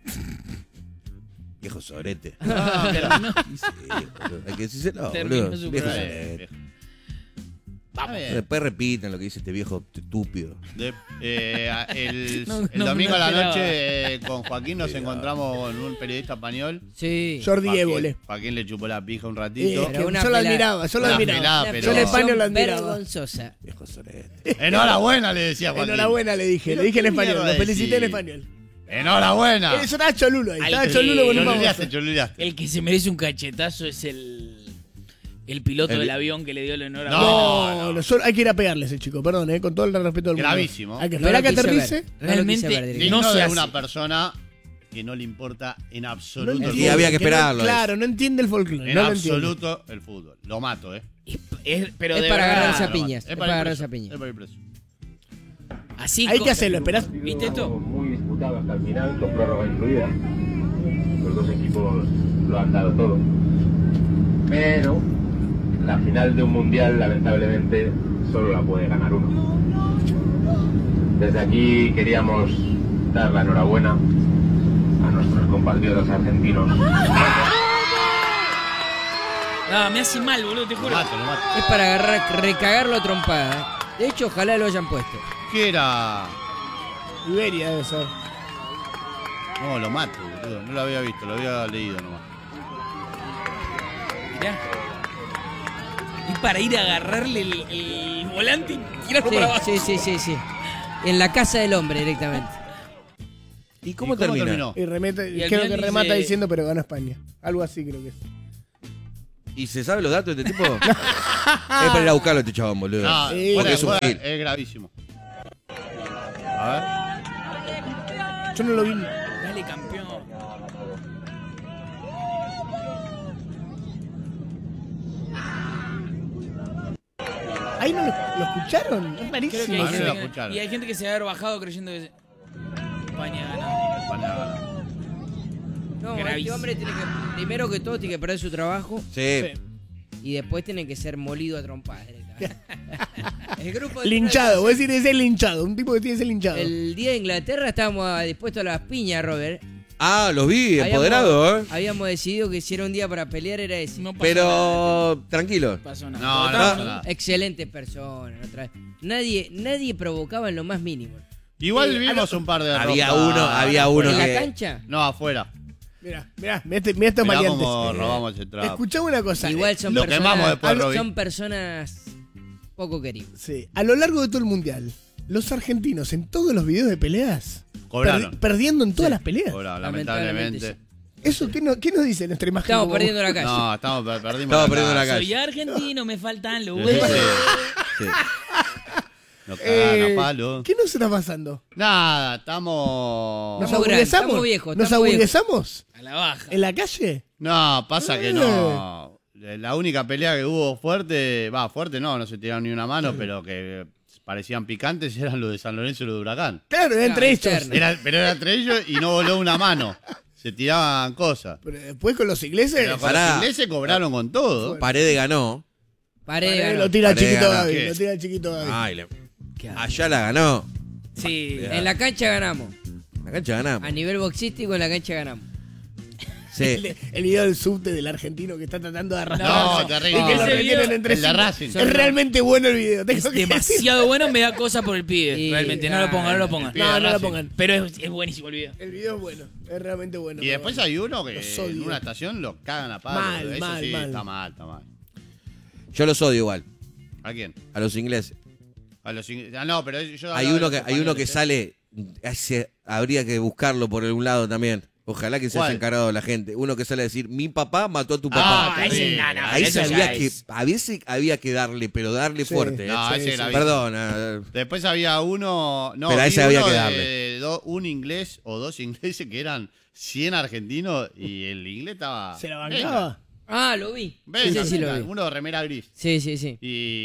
Viejo sorete. Terminó. Sí, boludo, hay que decírselo, Terminó boludo. su Viejo programa. sorete. Está bien. Después repiten lo que dice este viejo estúpido. El No, domingo no a la esperaba. noche con Joaquín nos encontramos con un periodista español. Sí. Jordi Évole. Joaquín le chupó la pija un Eh, ratito. que Pero una yo lo pelada- admiraba, yo lo Una admiraba. pelada, Una pero- Yo en España lo pelación admiraba. vergonzosa. Viejo sorete. Enhorabuena, le decía Joaquín. Enhorabuena le dije en ¿Qué español, mierda lo felicité en decís? español. Enhorabuena. Eso estaba cholulo ahí, Ay, estaba sí. cholulo con un Choluleaste, baboso. choluleaste. El que se merece un cachetazo es el piloto El- del avión que le dio la enhorabuena. No, hay que ir a pegarle a ese chico, perdón, con todo el respeto del mundo. Gravísimo. Hay que No esperar lo que quise aterrice. ver. No lo Realmente, quise ver directo. Digno no se de hace. una persona que no le importa en absoluto el Y fútbol. había que no- esperarlo, Claro, no entiende el folclore. En No lo entiende. absoluto el fútbol. Lo mato, Pero Es de para verdad, agarrarse a Lo mato. piñas. Es Es para ir agarrarse preso, a piñas. es para ir preso. Así Hay co- que hacerlo, esperás. ¿Viste esto? Muy disputado hasta el final, con prórroga incluida. Los dos equipos lo han dado todo. Pero la final de un mundial, lamentablemente, solo la puede ganar uno. Desde aquí queríamos dar la enhorabuena a nuestros compatriotas argentinos. Ah, me hace mal, boludo, te Lo juro. mato, lo mato. Es para recagarlo a trompada. De hecho, ojalá lo hayan puesto. ¿Qué era? Iberia debe ser. No, lo mato, boludo. No lo había visto, lo había leído nomás. Mirá. Es para ir a agarrarle el volante y tirarlo Sí, para abajo. sí. En la casa del hombre directamente. ¿Y cómo ¿Y cómo termina? terminó? Y remete, Y al creo final que remata dice- diciendo, pero ganó España. Algo así creo que es. ¿Y se sabe los datos de este tipo? Es para ir a buscarlo a este chabón, boludo. No, Sí. Porque es un fuera, gil. es gravísimo. A Yo no lo vi. Dale, campeón. Ahí no lo escucharon. Es Creo rarísimo. que hay Vale, gente la que- escucharon. y hay gente que se va a haber bajado creyendo que España ganó. ver. España. No, este Gravísimo. hombre tiene que, primero que todo, tiene que perder su trabajo Sí. y después tiene que ser molido a trompadas directamente. El grupo de Linchado, voy a decir ese linchado. Un tipo que tiene que ser linchado. El día de Inglaterra estábamos dispuestos a las piñas, Robert. Ah, los vi, empoderado, ¿eh? Habíamos decidido que si era un día para pelear era ese. No pasó nada. Pero tranquilo. No pasó nada. No, Porque no, estábamos- no. Excelente persona. Nadie provocaba en lo más mínimo. Igual vimos un par de Había derrotas. uno ¿En que... la cancha? No, afuera. Mirá estos Mirá maleantes. cómo robamos el trapo. Escuchame una cosa. Igual son Lo personas, quemamos después, Roby. son personas poco queridas. Sí. A lo largo de todo el mundial, los argentinos en todos los videos de peleas Cobraron. perdiendo en todas las peleas. Cobraron, Lamentablemente, lamentablemente. ¿Eso qué nos dice nuestra imagen? Estamos como- perdiendo la calle. No, perdimos Estamos perdiendo la calle. calle. Soy argentino, me faltan los Sí, huevos. sí. Nos cagan a palo. ¿Qué nos está pasando? Nada, estamos... ¿Nos Estamos grandes, aburguesamos? estamos viejos, ¿Nos estamos viejos. aburguesamos? A la baja. ¿En la calle? No, pasa que no. La única pelea que hubo fuerte, fuerte no se tiraron ni una mano, pero que parecían picantes eran los de San Lorenzo y los de Huracán. Claro, era entre ellos. interno. Pero era entre ellos y no voló una mano. Se tiraban cosas. Pero después con los ingleses. Pero con Pará. los ingleses cobraron con todo. Paredes ganó. Paredes ganó. Lo tira el Paredes chiquito ganó. Gaby. ¿Qué? Lo tira el chiquito Gaby. Ay, Qué allá la ganó. Sí. En la cancha ganamos. La cancha ganamos. A nivel boxístico en la cancha ganamos. Sí. El video del subte del argentino que está tratando de arrastrar. No, terrible. Y que lo Ese retienen video- entre el de sí. Racing. Es realmente bueno el video. Tengo Es que decir. demasiado bueno, me da cosa por el pibe. Sí, Realmente, no lo pongan, no lo pongan. pibe No, de no lo Racing. pongan. Pero es buenísimo el video. El video es bueno. Es realmente bueno. Y después hay uno que Los odio. en una estación lo cagan a palo. Mal, Eso mal, sí, mal. está mal, está mal. Yo los odio igual. ¿A quién? A los ingleses. No, pero yo Hay hablaba uno de que, hay uno que españoles, sale. Habría que buscarlo por algún lado también. Ojalá que se ¿Cuál? haya encargado la gente. Uno que sale a decir, mi papá mató a tu papá. Ah, ese- sí. no, no, Ahí eso se ya había es- que, a veces había que darle, pero darle Sí. fuerte. No, ¿eh? ese sí. era Perdona. Después había uno. No, Pero a vi ese había uno que de darle. un inglés o dos ingleses que eran 100 argentinos y el inglés estaba. ¿Se la bancaba? Ah, lo vi. Venga, Sí, sí, lo venga, vi. uno de remera gris. Sí, sí, sí.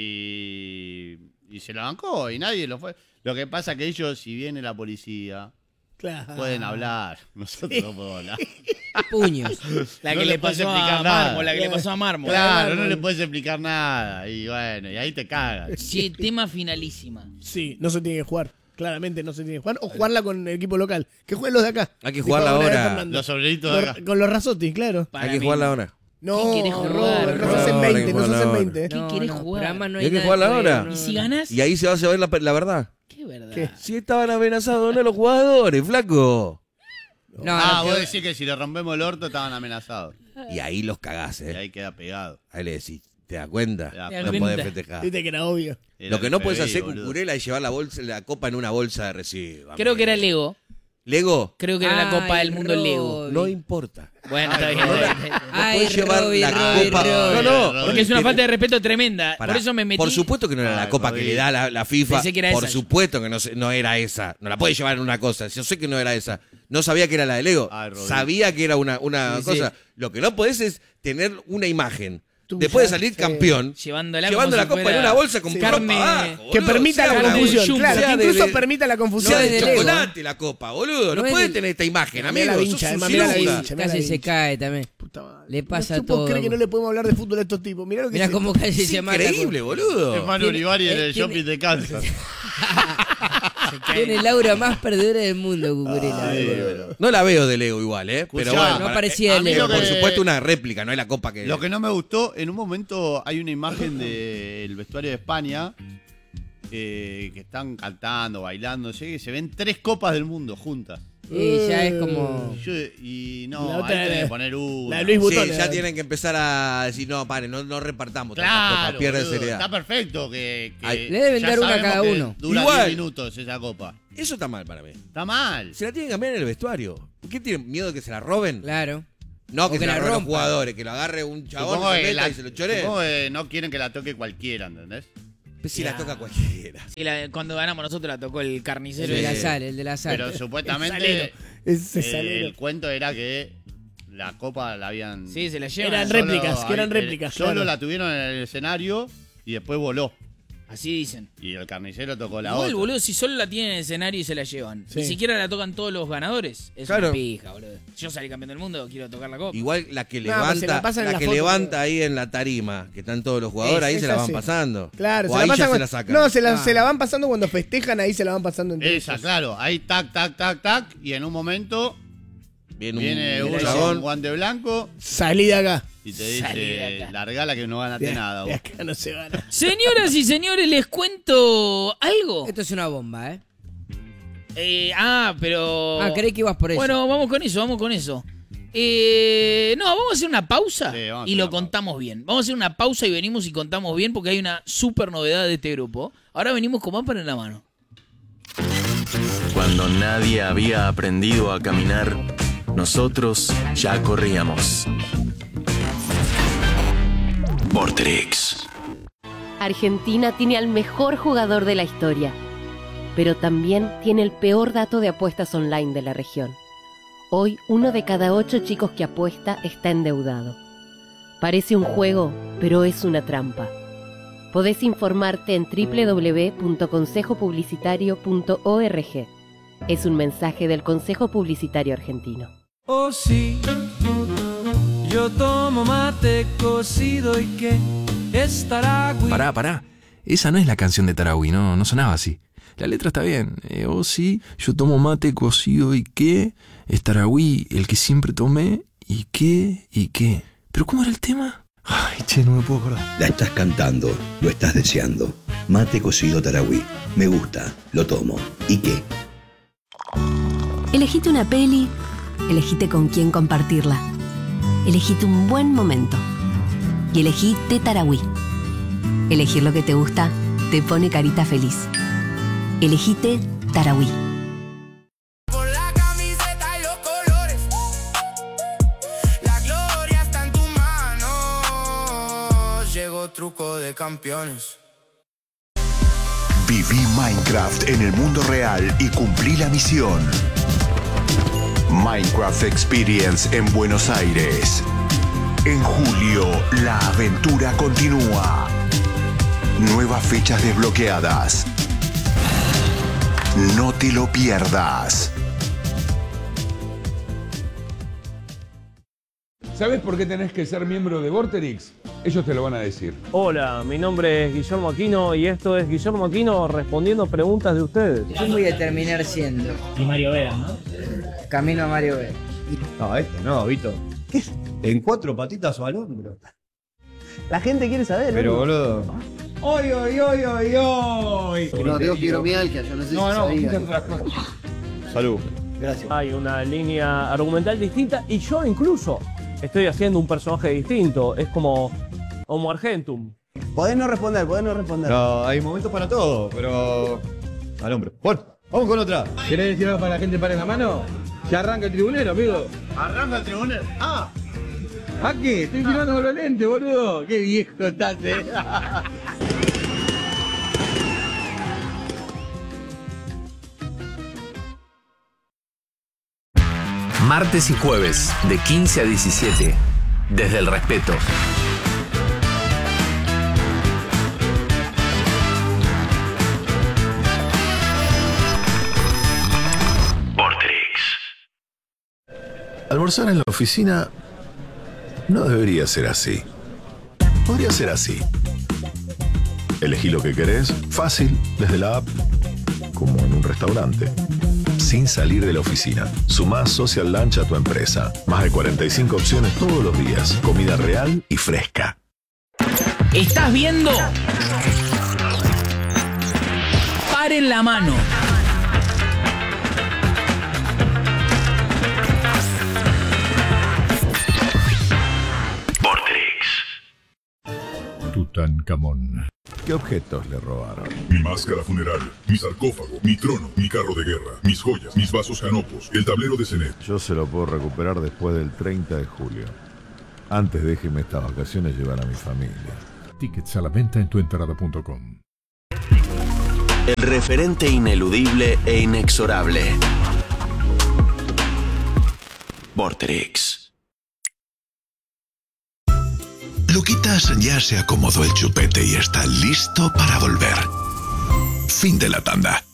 Y se la bancó y nadie lo fue. Lo que pasa que ellos, si viene la policía, Claro. pueden hablar. Nosotros no podemos hablar. Puños. La No que le le puedes pasó explicar a nada. Mármol, la que le pasó a Mármol. Claro, no le puedes explicar nada. Y bueno, y ahí te cagas. Sí, tema finalísima. Sí, no se tiene que jugar. Claramente no se tiene que jugar. O jugarla con el equipo local. Que jueguen los de acá. Hay que Tipo jugarla Aurora de ahora. Fernando. Los obreritos de acá. Con los Razotti, claro. Para Hay que mí. jugarla ahora. No, ¿Qué querés jugar, Robert, no Robert? se hacen Hay que 20, no se jugarla hacen ahora. 20. ¿Qué querés jugar? pero además no Y hay que nada jugarla de ahora. juego, ¿Y no, si no. ganas? Y ahí se va a saber la verdad. ¿Qué verdad? ¿Qué? Si estaban amenazados, no los jugadores, flaco. No, Ah, no, vos pero- decís que si le rompemos el orto estaban amenazados. Y ahí los cagás, Y ahí queda pegado. Ahí le decís, ¿te das cuenta? Te das No cuenta. podés festejar. Viste que era obvio. Era Lo que el no puedes FBI, hacer, boludo. Cucurela, es llevar la copa en una bolsa de residuos. Creo que era Lego. ¿Lego? Creo que era la Copa Ay, del Mundo Lego. No importa. Bueno, está bien. no, está bien. Ay, Podés llevar Robbie, la Robbie, copa. Robbie. No, no. Robbie. Porque es una falta de respeto tremenda. Pará. Por eso me metí. Por supuesto que no era la Ay, copa Robbie. que le da la FIFA. Pensé que era Por esa. supuesto que no era esa. No la puedes llevar en una cosa. Yo sé que no era esa. No sabía que era la de Lego. Ay, Robbie. Sabía que era una Sí, cosa. sí. Lo que no podés es tener una imagen. Tuya, Después de salir sí. campeón. Llevándola Llevando como la si copa en fuera una bolsa con carne- ropa abajo, Que boludo. permita Sea la de confusión. Jumbo, Claro, sea que de- incluso de- permita la No confusión. sea de de Lego, chocolate la copa, boludo. No, No es puedes de- tener esta imagen, Mirá la amigo. vincha, Sos un mirá la ciruja. vincha. mirá la Casi se vincha. cae también. Puta madre. Le pasa no puedo todo. creer que no le podemos hablar de fútbol a estos tipos. Mirá lo que Mirá es cómo esto. casi Es se mata. increíble, boludo. Es Manu Tiene- Olivari en el tiene- shopping de Kansas. Tiene el aura más perdedora del mundo, Cucurella. No la veo de Lego igual, ¿eh? Pero Escuchá, bueno, no para- parecía a mí de Lego. lo que- por supuesto una réplica, no es la copa que... Lo que no me gustó, en un momento hay una imagen del vestuario de España que están cantando, bailando, no sé qué, se ven 3 copas del mundo juntas. Y ya es como... Y La no, otra ahí tenés es- que poner uno. la de Luis Sí, Butón. ya tienen que empezar a decir, no, paren, no repartamos tanta Claro, copa, pierde boludo, seriedad. está perfecto que Ay, le deben ya dar una a sabemos cada que uno. Dura Igual. 10 minutos esa copa. Eso está mal para mí. Está mal. Se la tienen que cambiar en el vestuario. ¿Por qué tienen miedo de que se la roben? Claro. No, O que que se la la roben los rompan. jugadores, que lo agarre un chabón, Supongo se que, meta y se lo choree. supongo que no quieren que la toque cualquiera, ¿entendés? Pues si la toca cualquiera. Y cuando ganamos nosotros la tocó el carnicero. El de la Sí. sal, el de la sal. Pero supuestamente salero. Ese salero. el cuento era que la copa la habían... Sí, se la llevan. Eran solo réplicas, que eran ahí, réplicas, Solo claro. la tuvieron en el escenario y después voló. Así dicen. Y el carnicero tocó la Igual, otra. boludo, si solo la tienen en el escenario y se la llevan. Sí. Ni siquiera la tocan todos los ganadores. Es Claro. una pija, boludo. Yo salí campeón del mundo, quiero tocar la copa. Igual la que No, pero se la levanta, pasan en la la que foto, levanta ahí en la tarima, que están todos los jugadores, ahí se la esa van sí. pasando. Claro, o se la ahí pasan ya se cuando- la sacan. No, se la van pasando cuando festejan, ahí se la van pasando entre Esa, ellos. claro. Ahí tac, tac, tac, tac. Y en un momento un viene uno con chabón. guante blanco Salí de acá. y te Salí de dice, acá. largala que no ganaste nada. De vos. acá no se van. Señoras y señores, les cuento algo. Esto es una bomba, ¿eh? Pero... creí que ibas por eso. Bueno, vamos con eso. No, vamos a hacer una pausa Sí, vamos a y hacer lo una pausa. contamos bien. Vamos a hacer una pausa y venimos y contamos bien porque hay una súper novedad de este grupo. Ahora venimos con Mapa en la mano. Cuando nadie había aprendido a caminar, nosotros ya corríamos. Vorterix. Argentina tiene al mejor jugador de la historia, pero también tiene el peor dato de apuestas online de la región. Hoy, 1 de cada 8 chicos que apuesta está endeudado. Parece un juego, pero es una trampa. Podés informarte en www.consejopublicitario.org. Es un mensaje del Consejo Publicitario Argentino. Oh sí, yo tomo mate cocido y que es Taragüi. Pará. Esa no es la canción de Taragüi, no sonaba así. La letra está bien. Oh sí, yo tomo mate cocido y qué es Taragüi, el que siempre tomé y qué. ¿Pero cómo era el tema? Ay, che, no me puedo acordar. La estás cantando, lo estás deseando. Mate cocido Taragüi. Me gusta, lo tomo. ¿Y qué? Elegite una peli, elegite con quién compartirla. Elegite un buen momento. Y elegí Té Taragüi. Elegir lo que te gusta te pone carita feliz. Elegite Taragüi. Por la camiseta y los colores, la gloria está en tu mano. Llegó Truco de Campeones. Viví Minecraft en el mundo real y cumplí la misión. Minecraft Experience en Buenos Aires. En julio, la aventura continúa. Nuevas fechas desbloqueadas. No te lo pierdas. ¿Sabes por qué tenés que ser miembro de Vorterix? Ellos te lo van a decir. Hola, mi nombre es Guillermo Aquino y esto es Guillermo Aquino respondiendo preguntas de ustedes. Yo voy a terminar siendo. Y Mario Vega, ¿no? Camino a Mario B. No, no, Vito. ¿Qué es? En 4 patitas o al hombro. La gente quiere saber, ¿no? Pero, boludo. ¡Oy! No, digo fibromialgia, yo no sé si sabía. Salud. Gracias. Hay una línea argumental distinta y yo incluso estoy haciendo un personaje distinto. Es como Homo Argentum. Podés no responder. No, hay momentos para todo, pero... Al hombro. Bueno, vamos con otra. ¿Querés decir algo para la gente para en la mano? Ya arranca el tribunero, amigo. Arranca el tribunero. ¡Ah! ¿A qué? Estoy filmando con los lentes, boludo. Qué viejo estás, Martes y jueves, de 15 a 17. Desde el respeto. Almorzar en la oficina no debería ser así. Podría ser así. Elegí lo que querés, fácil, desde la app, como en un restaurante. Sin salir de la oficina. Sumá Social Lunch a tu empresa. Más de 45 opciones todos los días. Comida real y fresca. ¿Estás viendo? Paren la mano. Tutankamón. ¿Qué objetos le robaron? Mi máscara funeral, mi sarcófago, mi trono, mi carro de guerra, mis joyas, mis vasos canopos, el tablero de Zenet. Yo se lo puedo recuperar después del 30 de julio. Antes déjeme estas vacaciones llevar a mi familia. Tickets a la venta en tuentrada.com. El referente ineludible e inexorable. Vorterix. Luquitas ya se acomodó el chupete y está listo para volver. Fin de la tanda.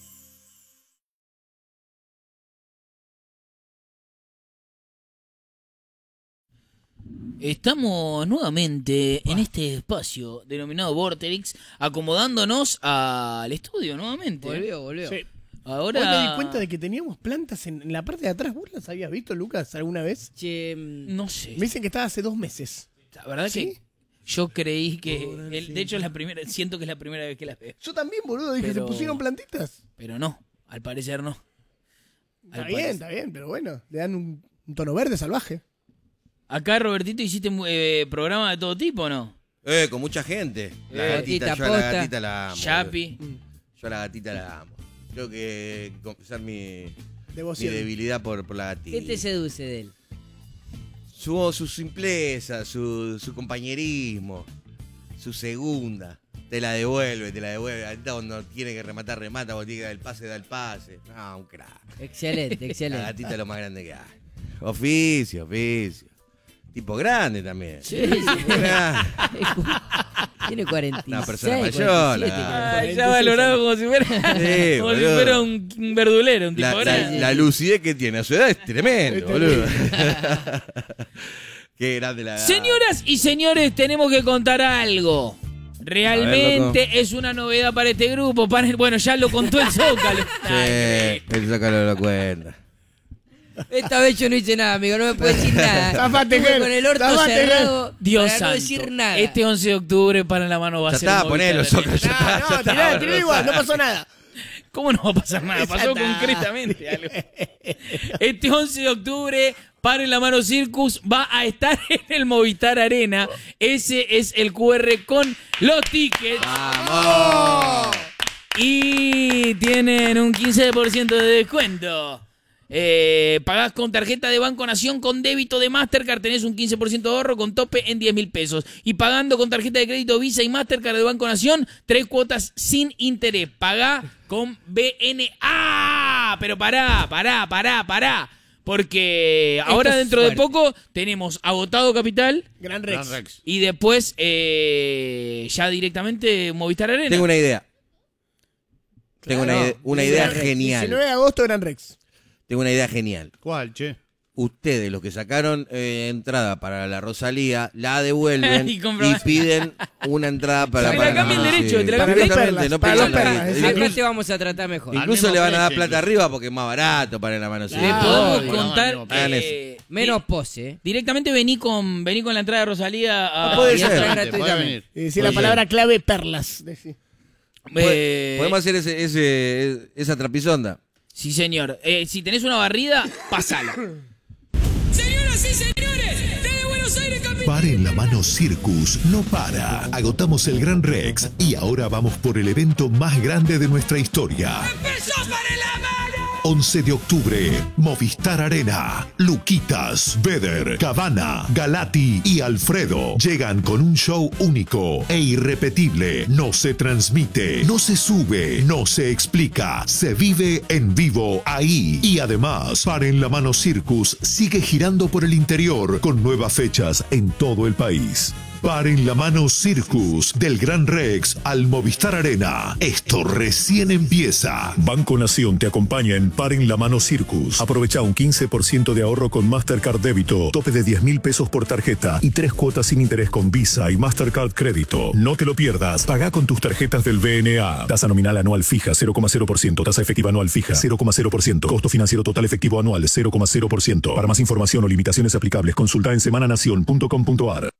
Estamos nuevamente en este espacio denominado Vorterix, acomodándonos al estudio nuevamente. Volvió. Sí. Ahora Hoy me di cuenta de que teníamos plantas en la parte de atrás. ¿Vos las habías visto, Lucas, alguna vez? Che, no sé. Me dicen que estaba hace 2 meses. La verdad ¿Sí? que yo creí que... de hecho, es la primera, siento que es la primera vez que las veo. Yo también, boludo. Dije, Pero- ¿se pusieron plantitas? Pero no, al parecer no. Está bien, pero bueno. Le dan un tono verde salvaje. Acá, Robertito, ¿hiciste programa de todo tipo o no? Con mucha gente. La gatita, yo a la gatita la amo. Yapi. Yo a la gatita la amo. Creo que confesar mi Devoción. debilidad por la gatita. ¿qué te seduce de él? Su simpleza, su compañerismo, su segunda. Te la devuelve. Ahorita cuando tiene que rematar, remata. Cuando tiene que dar el pase, da el pase. No, un crack. Excelente. La gatita es lo más grande que hay. Oficio. Tipo grande también. Sí. Tiene 46. Una persona mayor. 47, Ya valorado como si fuera, Sí, como si boludo. fuera un verdulero, un tipo grande. La lucidez que tiene a su edad es tremendo, boludo. Qué grande la gata. Señoras y señores, tenemos que contar algo. Realmente es una novedad para este grupo. Bueno, ya lo contó el Zócalo. Sí, el Zócalo lo cuenta. Esta vez yo no hice nada, amigo, no me puedes decir nada. Zafate, Estuve Ger. con el orto Zafate, Ger. cerrado Dios para no santo. decir nada. Este 11 de octubre para la mano va a Ya ser está, un ponelo, Movistar Zócalo, Arena. ya está. Tirá igual, no pasó nada. ¿Cómo no va a pasar nada? Pasó Ya está. concretamente algo. Este 11 de octubre, Paren la Mano Circus va a estar en el Movistar Arena. Ese es el QR con los tickets. ¡Vamos! Y tienen un 15% de descuento. Pagás con tarjeta de Banco Nación con débito de Mastercard, tenés un 15% de ahorro con tope en 10.000 pesos. Y pagando con tarjeta de crédito Visa y Mastercard de Banco Nación, 3 cuotas sin interés. Pagá con BNA. Pero pará. Porque ahora es dentro de fuerte. poco tenemos agotado Capital Gran Rex. y después ya directamente Movistar Arena. Tengo una idea. Tengo Claro. una idea Gran Rex. genial. 19 de agosto, Gran Rex. Tengo una idea genial. ¿Cuál, che? Ustedes, los que sacaron entrada para la Rosalía, la devuelven Y y, compran- piden una entrada para Te la cambien derecho, te la Para cambien los derecho. perlas, no para pierdan los la perlas. guita. Acá te vamos a tratar mejor. Incluso Al le mismo van a dar precio, plata incluso. arriba porque es más barato para la mano. Le podemos contar hagan Menos pose. directamente vení con la entrada de Rosalía a puede Y ser. entra Puede gratuitamente. venir. Decir la palabra clave, perlas. Decí. Podemos hacer esa trapisonda. Sí, señor. Si tenés una barrida, pasala. Señoras y señores, desde Buenos Aires, capital. Paren la Mano Circus no para. Agotamos el Gran Rex y ahora vamos por el evento más grande de nuestra historia. ¡Empezó para la mano! 11 de octubre, Movistar Arena. Luquitas, Beder, Cabana, Galati y Alfredo llegan con un show único e irrepetible. No se transmite, no se sube, no se explica. Se vive en vivo ahí. Y además, Paren la Mano Circus sigue girando por el interior con nuevas fechas en todo el país. Paren la Mano Circus, del Gran Rex al Movistar Arena. Esto recién empieza. Banco Nación te acompaña en Paren la Mano Circus. Aprovecha un 15% de ahorro con Mastercard Débito, tope de 10.000 pesos por tarjeta y 3 cuotas sin interés con Visa y Mastercard Crédito. No te lo pierdas. Paga con tus tarjetas del BNA. Tasa nominal anual fija 0,0%. Tasa efectiva anual fija 0,0%. Costo financiero total efectivo anual 0,0%. Para más información o limitaciones aplicables, consulta en semananacion.com.ar.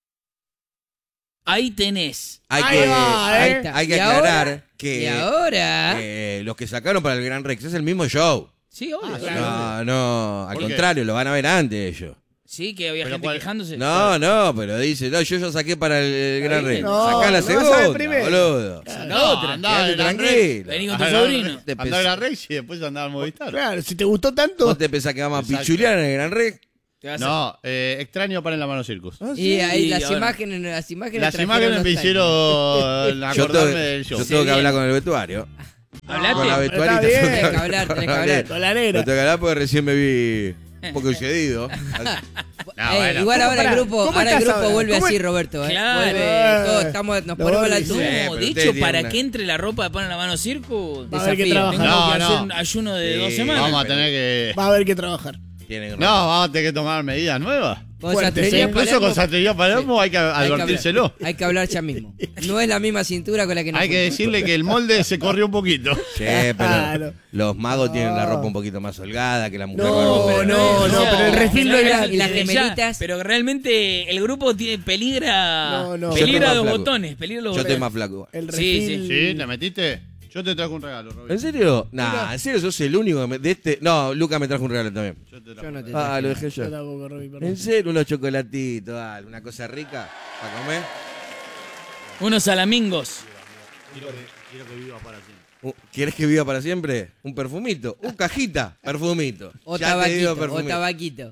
Ahí tenés. Hay Ahí que, va, hay, ¿eh? hay que ¿Y aclarar ahora? que ¿Y ahora? los que sacaron para el Gran Rex es el mismo show. Sí, obvio. No, al ¿Por qué? contrario, lo van a ver antes ellos. Sí, que había Pero gente cuál- quejándose. No, pero dice, no, yo ya saqué para el Gran Rey. No, Sacá la no, sabe segunda, primero. boludo. Saca otra. Andá Quédate al Gran tranquilo. Rey. Vení con tu Andá sobrino. Te Andá al Gran Rey y después andá al Movistar. Claro, si te gustó tanto. ¿Vos te pensás que vamos a Exacto. pichulear en el Gran Rey? Te vas a- No, extraño para en la mano Circus. Y ahí las ahora. imágenes Las trajeron imágenes me nostalgia. hicieron acordarme del show. Yo tengo que hablar con el vestuario. ¿Hablaste? Con la vestuarita. Está bien. Tenés que hablar, tenés que hablar. Con la negra. No tengo que hablar porque recién me vi un poco excedido. bueno. Igual ahora Pará, el grupo, ¿cómo ahora el estás grupo ahora? vuelve ¿Cómo así, es? Roberto. Claro. Vuelve, todos nos ponemos a la Sí, No, altura. pero de ustedes hecho, tienen para una- que entre la ropa de pan en la mano circo, Va a haber que Desafío. trabajar. tengo No, que no. hacer un ayuno de 2 Sí, semanas. Vamos a tener que. Va a haber que trabajar. Tienen No, vamos a tener que tomar medidas nuevas. Con Fuerte, Santería sí. Incluso Palermo, con Santería Palermo hay que advertírselo. Hay que hablar ya mismo. No es la misma cintura con la que nos Hay que fuimos. decirle que el molde se corrió un poquito. Sí, pero Claro. los magos tienen la ropa un poquito más holgada que la mujer. No, barbona. no, pero el refil no era. Y las Desde gemelitas. ya, pero realmente el grupo peligra. No, no. Yo Peligra estoy los más flaco. botones. Peligra los Yo estoy botones. más flaco. igual. El Sí, refil. ¿Sí? ¿Te metiste? Yo te trajo un regalo, Robin. ¿En serio? Nah, en serio sos el único que de este. No, Luca me trajo un regalo también. Yo te Yo trajo no un te regalo. Ah, traje lo nada. dejé Yo yo. tampoco, Roby, perdón. En serio, unos chocolatitos, dale, una cosa rica para comer. Unos salamingos. Quiero que viva para siempre. ¿Quieres que viva para siempre? Un perfumito, un cajita, perfumito. O Ya te digo tabaquito, o perfumito. tabaquito.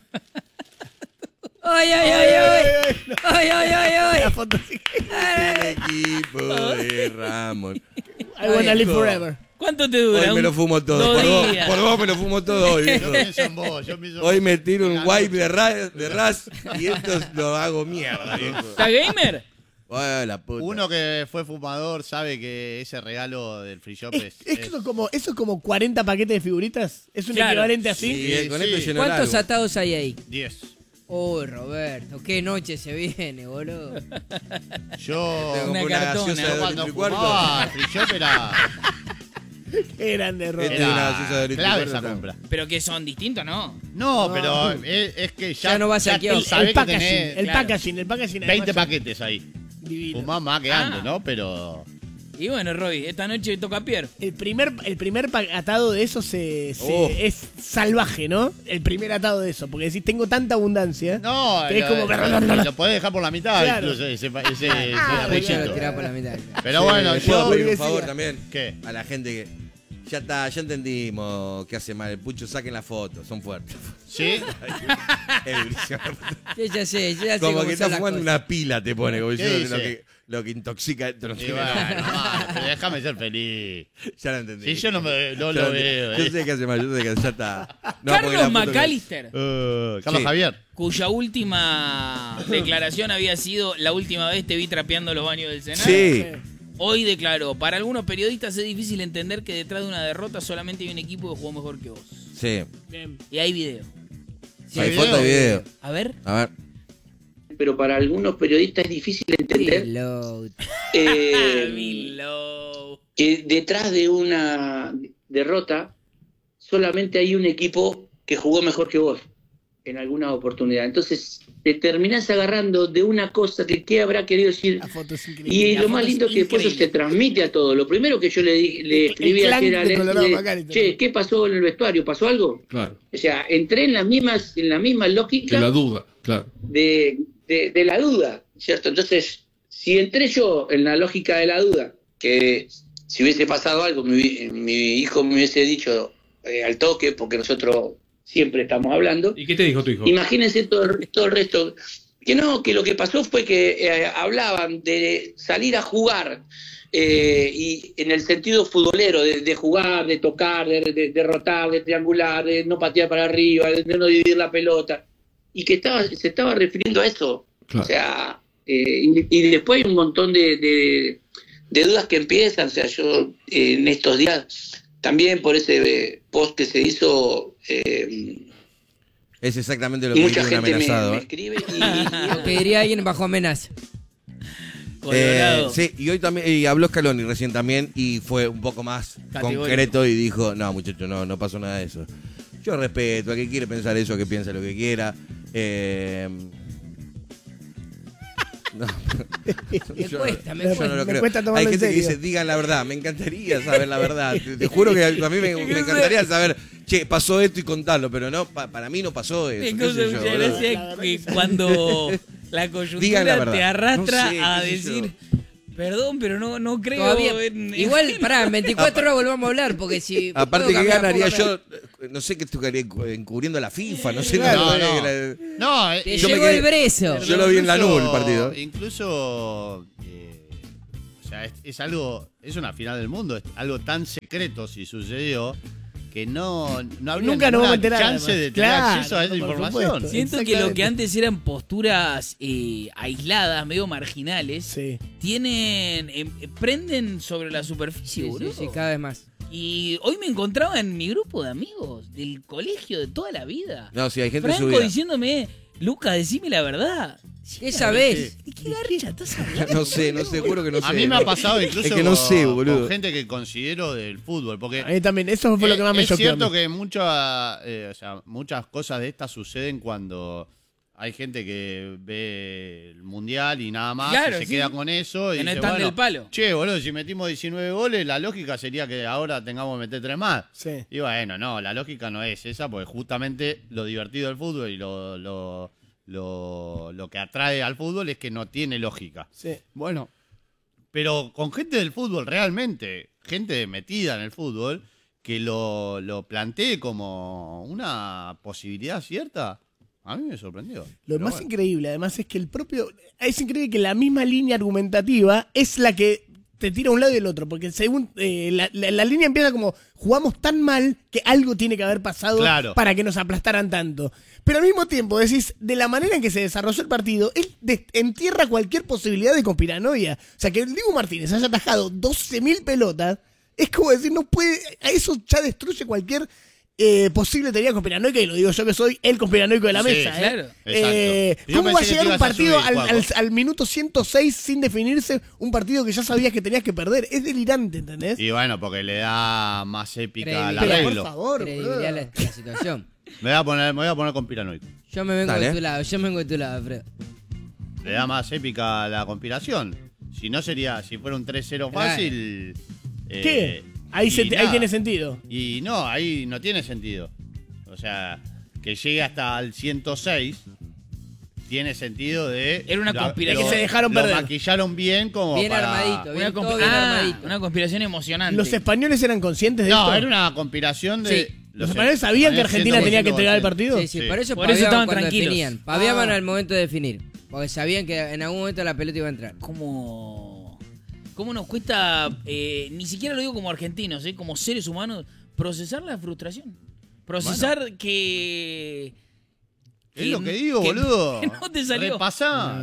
¡Ay, ay, ay, ay! ¡Ay, ay, ay, ay! La foto sí. El equipo de Ramón. I wanna live forever. ¿Cuánto te dura? Hoy me lo fumo todo. Dos Por vos, días. por vos me lo fumo todo hoy. viejo. Yo pienso en vos, yo pienso en Hoy vos. me tiro un wipe de ras y esto lo hago mierda. viejo. ¿Está gamer? Ay, la puta. Uno que fue fumador sabe que ese regalo del free shop es. Eso es como 40 paquetes de figuritas. ¿Es un Claro. equivalente así? Sí, con Sí. esto lleno el ¿Cuántos álbum. atados hay ahí? 10. Uy, Roberto, qué noche se viene, boludo. Yo. Tengo Una una cartona. gaseosa de Cuando 2 litros y cuarto. fumaba free shop era. Qué grande, Roby. Este- una gaseosa de litro y clave cuarto, esa no. compra. Pero que son distintos, ¿no? No, pero es que ya. Ya no vas al kiosco. sabés El que packaging, tenés el claro. packaging, el packaging. 20 además, paquetes ahí. divino. Fumás más que Ah. antes, ¿no? Pero. Y bueno, Roby, esta noche toca Pierre. El primer atado de eso Oh. es salvaje, ¿no? El primer atado de eso. Porque decís, tengo tanta abundancia. No, que es como. lo podés dejar por la mitad, Claro. incluso ese Yo cigarrillito. lo tiraba por la mitad. Pero bueno, ¿Le puedo yo. pedir un favor también? ¿Qué? A la gente que. Ya está, ya entendimos que hace mal el pucho, saquen la foto, son fuertes. ¿Sí? Yo ya sé Como cómo que son está las fumando cosas. una pila, te pone, como ¿Qué diciendo dice? lo que intoxica esto no Y tiene bueno, nada. pero déjame ser feliz. Ya lo entendí. Si yo no Ya lo entendí. veo. Yo sé que hace mal, yo sé que ya está. No, porque la Carlos foto que- McAllister, Carlos Sí. Javier. cuya última declaración había sido la última vez te vi trapeando los baños del Senado. Sí. Hoy declaró, para algunos periodistas es difícil entender que detrás de una derrota solamente hay un equipo que jugó mejor que vos. Sí. Bien. Y hay video. Hay foto y video. A ver. A ver. Pero para algunos periodistas es difícil entender Reload. Milo. que detrás de una derrota solamente hay un equipo que jugó mejor que vos en alguna oportunidad. Entonces te terminás agarrando de una cosa que qué habrá querido decir. La foto es increíble. Y La lo foto más es lindo es que después eso se increíble. transmite a todo. Lo primero que yo le escribí clan ayer a de Colorado Alex, McAllister. che, ¿qué pasó en el vestuario? ¿Pasó algo? Claro. O sea, entré en la misma lógica Que la duda, claro. de la duda, ¿cierto? Entonces, si entré yo en la lógica de la duda, que si hubiese pasado algo, mi hijo me hubiese dicho al toque, porque nosotros siempre estamos hablando, ¿Y qué te dijo tu hijo? imagínense todo el resto. Que no, que lo que pasó fue que hablaban de salir a jugar, y en el sentido futbolero, de jugar, de tocar, de derrotar, de triangular, de no patear para arriba, de no dividir la pelota, y que se estaba refiriendo a eso. Claro. O sea, y después hay un montón de dudas que empiezan. O sea, yo en estos días, también por ese post que se hizo, Es exactamente lo que mucha dice un gente amenazado. me ¿eh? escribe Lo que diría alguien bajo amenaza. Colorado. Sí, y hoy también, y habló Scaloni recién también, y fue un poco más Categórico. concreto y dijo, no muchachos, no pasó nada de eso. Yo respeto, a que quiere pensar eso, que piense lo que quiera. No, Me cuesta, me yo cuesta. no lo Me creo. cuesta tomarlo Hay en gente que serio. dice, digan la verdad. Me encantaría saber la verdad. Te juro que a mí me encantaría saber, che, pasó esto y contarlo, pero no, para mí no pasó eso. Me qué causa sé yo, mucha boludo. gracia que cuando la Digan la coyuntura verdad. te arrastra No sé, a qué sé yo. decir, perdón, pero no creo Todavía, en... igual, pará, en 24 horas volvamos a hablar, porque si... Aparte puedo que cambiar ganaría poco, yo, no sé qué estuviera encubriendo a la FIFA, no sé. No, Te yo me llegó quedé- el brezo. Yo lo vi en la nube el partido. Incluso, o sea, es algo, es una final del mundo, es algo tan secreto si sucedió que no habría Nunca nos vamos a ninguna enterar, chance además. de tener Claro, acceso a esa por información. supuesto. Siento que lo Exactamente. que antes eran posturas aisladas, medio marginales, tienen prenden sobre la superficie, Sí, boludo. sí, sí, cada vez más. Y hoy me encontraba en mi grupo de amigos del colegio de toda la vida. No, sí, hay gente Franco subida. diciéndome, Luca, decime la verdad. ¿Qué sabés? ¿De qué garcha estás hablando? No sé, juro que no sé. A mí me ha pasado incluso Es que no sé, con boludo. gente que considero del fútbol. Porque A mí también, eso fue lo que más me es choqueó. cierto que muchas cosas de estas suceden cuando hay gente que ve el mundial y nada más Claro, y se sí. queda con eso. Y Que no dice, están bueno, del palo. Che, boludo, si metimos 19 goles, la lógica sería que ahora tengamos que meter 3 más. Sí. Y bueno, no, la lógica no es esa, porque justamente lo divertido del fútbol y lo que atrae al fútbol es que no tiene lógica. Sí. Bueno, pero con gente del fútbol realmente, gente metida en el fútbol, que lo plantee como una posibilidad cierta, a mí me sorprendió. Lo Pero más bueno. increíble, además, es que es increíble que la misma línea argumentativa es la que te tira a un lado y el otro, porque según la línea empieza como, jugamos tan mal que algo tiene que haber pasado Claro. para que nos aplastaran tanto. Pero al mismo tiempo decís, de la manera en que se desarrolló el partido, él entierra cualquier posibilidad de conspiranoia. O sea, que el Diego Martínez haya atajado 12.000 pelotas, es como decir, no puede, a eso ya destruye cualquier posible teoría conspiranoica, y lo digo yo que soy el conspiranoico de la Sí, mesa. claro. Exacto. Yo ¿Cómo va a pensé que llegar te un ibas a partido subir, al minuto 106 sin definirse, un partido que ya sabías que tenías que perder? Es delirante, ¿entendés? Y bueno, porque le da más épica al Credibilidad. arreglo. Por favor, Credibilidad boludo. la situación. Me voy a poner conspiranoico. Yo me vengo Dale. de tu lado, Alfredo. Le da más épica a la conspiración. Si no sería, si fuera un 3-0 fácil. ¿Qué? Ahí y nada. tiene sentido. Y no, ahí no tiene sentido. O sea, que llegue hasta el 106 tiene sentido de... Era una conspiración. Que se dejaron lo perder. maquillaron bien como Bien para... armadito, bien, Una, todo bien armadito. una conspiración emocionante. ¿Los españoles eran conscientes de No, esto? era una conspiración de... Sí. ¿Los españoles sabían que Argentina tenía que entregar el partido? Sí, por eso Por eso paviaban estaban cuando tranquilos. definían. Paviaban al momento de definir. Porque sabían que en algún momento la pelota iba a entrar. ¿Cómo nos cuesta, ni siquiera lo digo como argentinos, como seres humanos, procesar la frustración? Procesar que... Es lo que digo, que boludo. no te salió. Repasá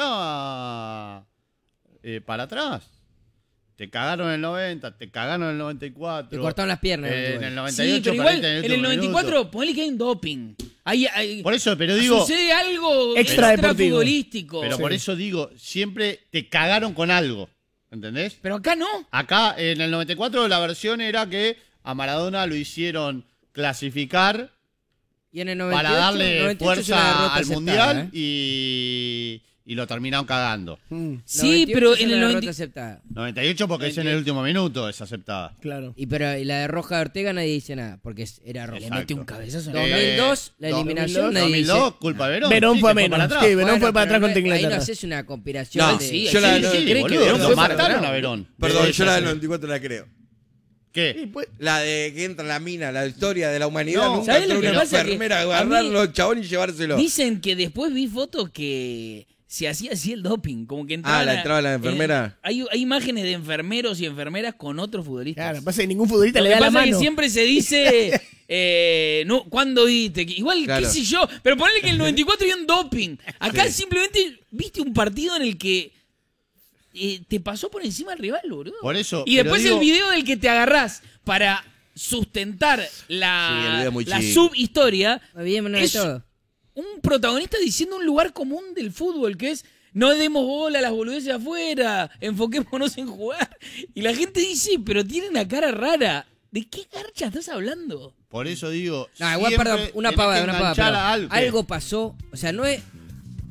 para atrás. Te cagaron en el 90, te cagaron en el 94. Te cortaron las piernas. En el 98 Sí, pero igual, perdiste en el último 94, minuto. ponele que hay un doping. Por eso, pero digo... Sucede algo Extra extra deportivo. futbolístico. Pero por eso digo, siempre te cagaron con algo. ¿Entendés? Pero acá no. Acá, en el 94, la versión era que a Maradona lo hicieron clasificar Y en el 98, para darle 98 es una fuerza derrota al aceptada, Mundial ¿eh? y lo terminaron cagando. Sí, 98 pero es en una el derrota 90... aceptada. 98 porque es en el último minuto, es aceptada. Claro. Y la de Roja de Ortega nadie dice nada, porque era roja. Le mete un cabezazo en 2002, la eliminación, nadie dice. 2002, culpa de Verón. Verón sí, fue que menos. para atrás. Sí, Verón fue para pero atrás contra Ahí no Inglaterra. haces una conspiración No, de... sí, yo la- sí, no, sí, cree que boludo, Verón lo fue para mataron atrás. a Verón. Perdón, yo la del Sí. 94 la creo. ¿Qué? La de que entra en la mina, la historia de la humanidad. No, nunca ¿sabés lo entró que una pasa? enfermera a Que a mí- agarrarlo al chabón y llevárselo. Dicen que después vi fotos que se hacía así el doping, como que entraba entraba la enfermera. hay imágenes de enfermeros y enfermeras con otros futbolistas. Claro, pasa que ningún futbolista Lo le que da la pasa es que mano. siempre se dice, no, ¿cuándo viste? Igual, Claro. qué sé yo, pero ponele que en el 94 había un doping. Acá Sí. simplemente viste un partido en el que te pasó por encima el rival, boludo. Por eso, Y pero después digo- el video del que te agarrás para sustentar Sí, el video es muy la chico. subhistoria Olvidémonos de es todo. un protagonista diciendo un lugar común del fútbol, que es no demos bola a las boludeces afuera, enfoquémonos en jugar. Y la gente dice, pero tiene una cara rara. ¿De qué garcha estás hablando? Por eso digo. No, igual, siempre perdón, una tenés pavada, que una pavada. enganchar pero a algo. Algo pasó, o sea, no es...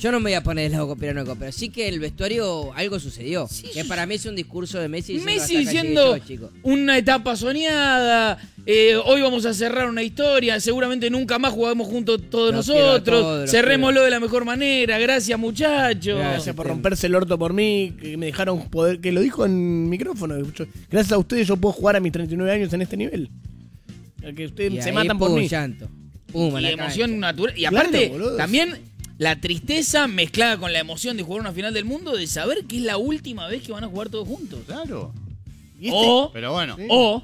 Yo no me voy a poner del lado conspiranoico, pero sí que el vestuario algo sucedió. Que para mí es un discurso de Messi diciendo una etapa soñada, hoy vamos a cerrar una historia, seguramente nunca más jugamos juntos todos nosotros, cerrémoslo de la mejor manera, gracias muchachos. Gracias por romperse el orto por mí, que me dejaron poder, que lo dijo en micrófono. Gracias a ustedes yo puedo jugar a mis 39 años en este nivel. Que ustedes se matan por mí. Llanto. Y emoción natural. Y aparte, también la tristeza mezclada con la emoción de jugar una final del mundo, de saber que es la última vez que van a jugar todos juntos. Claro. O, pero bueno. O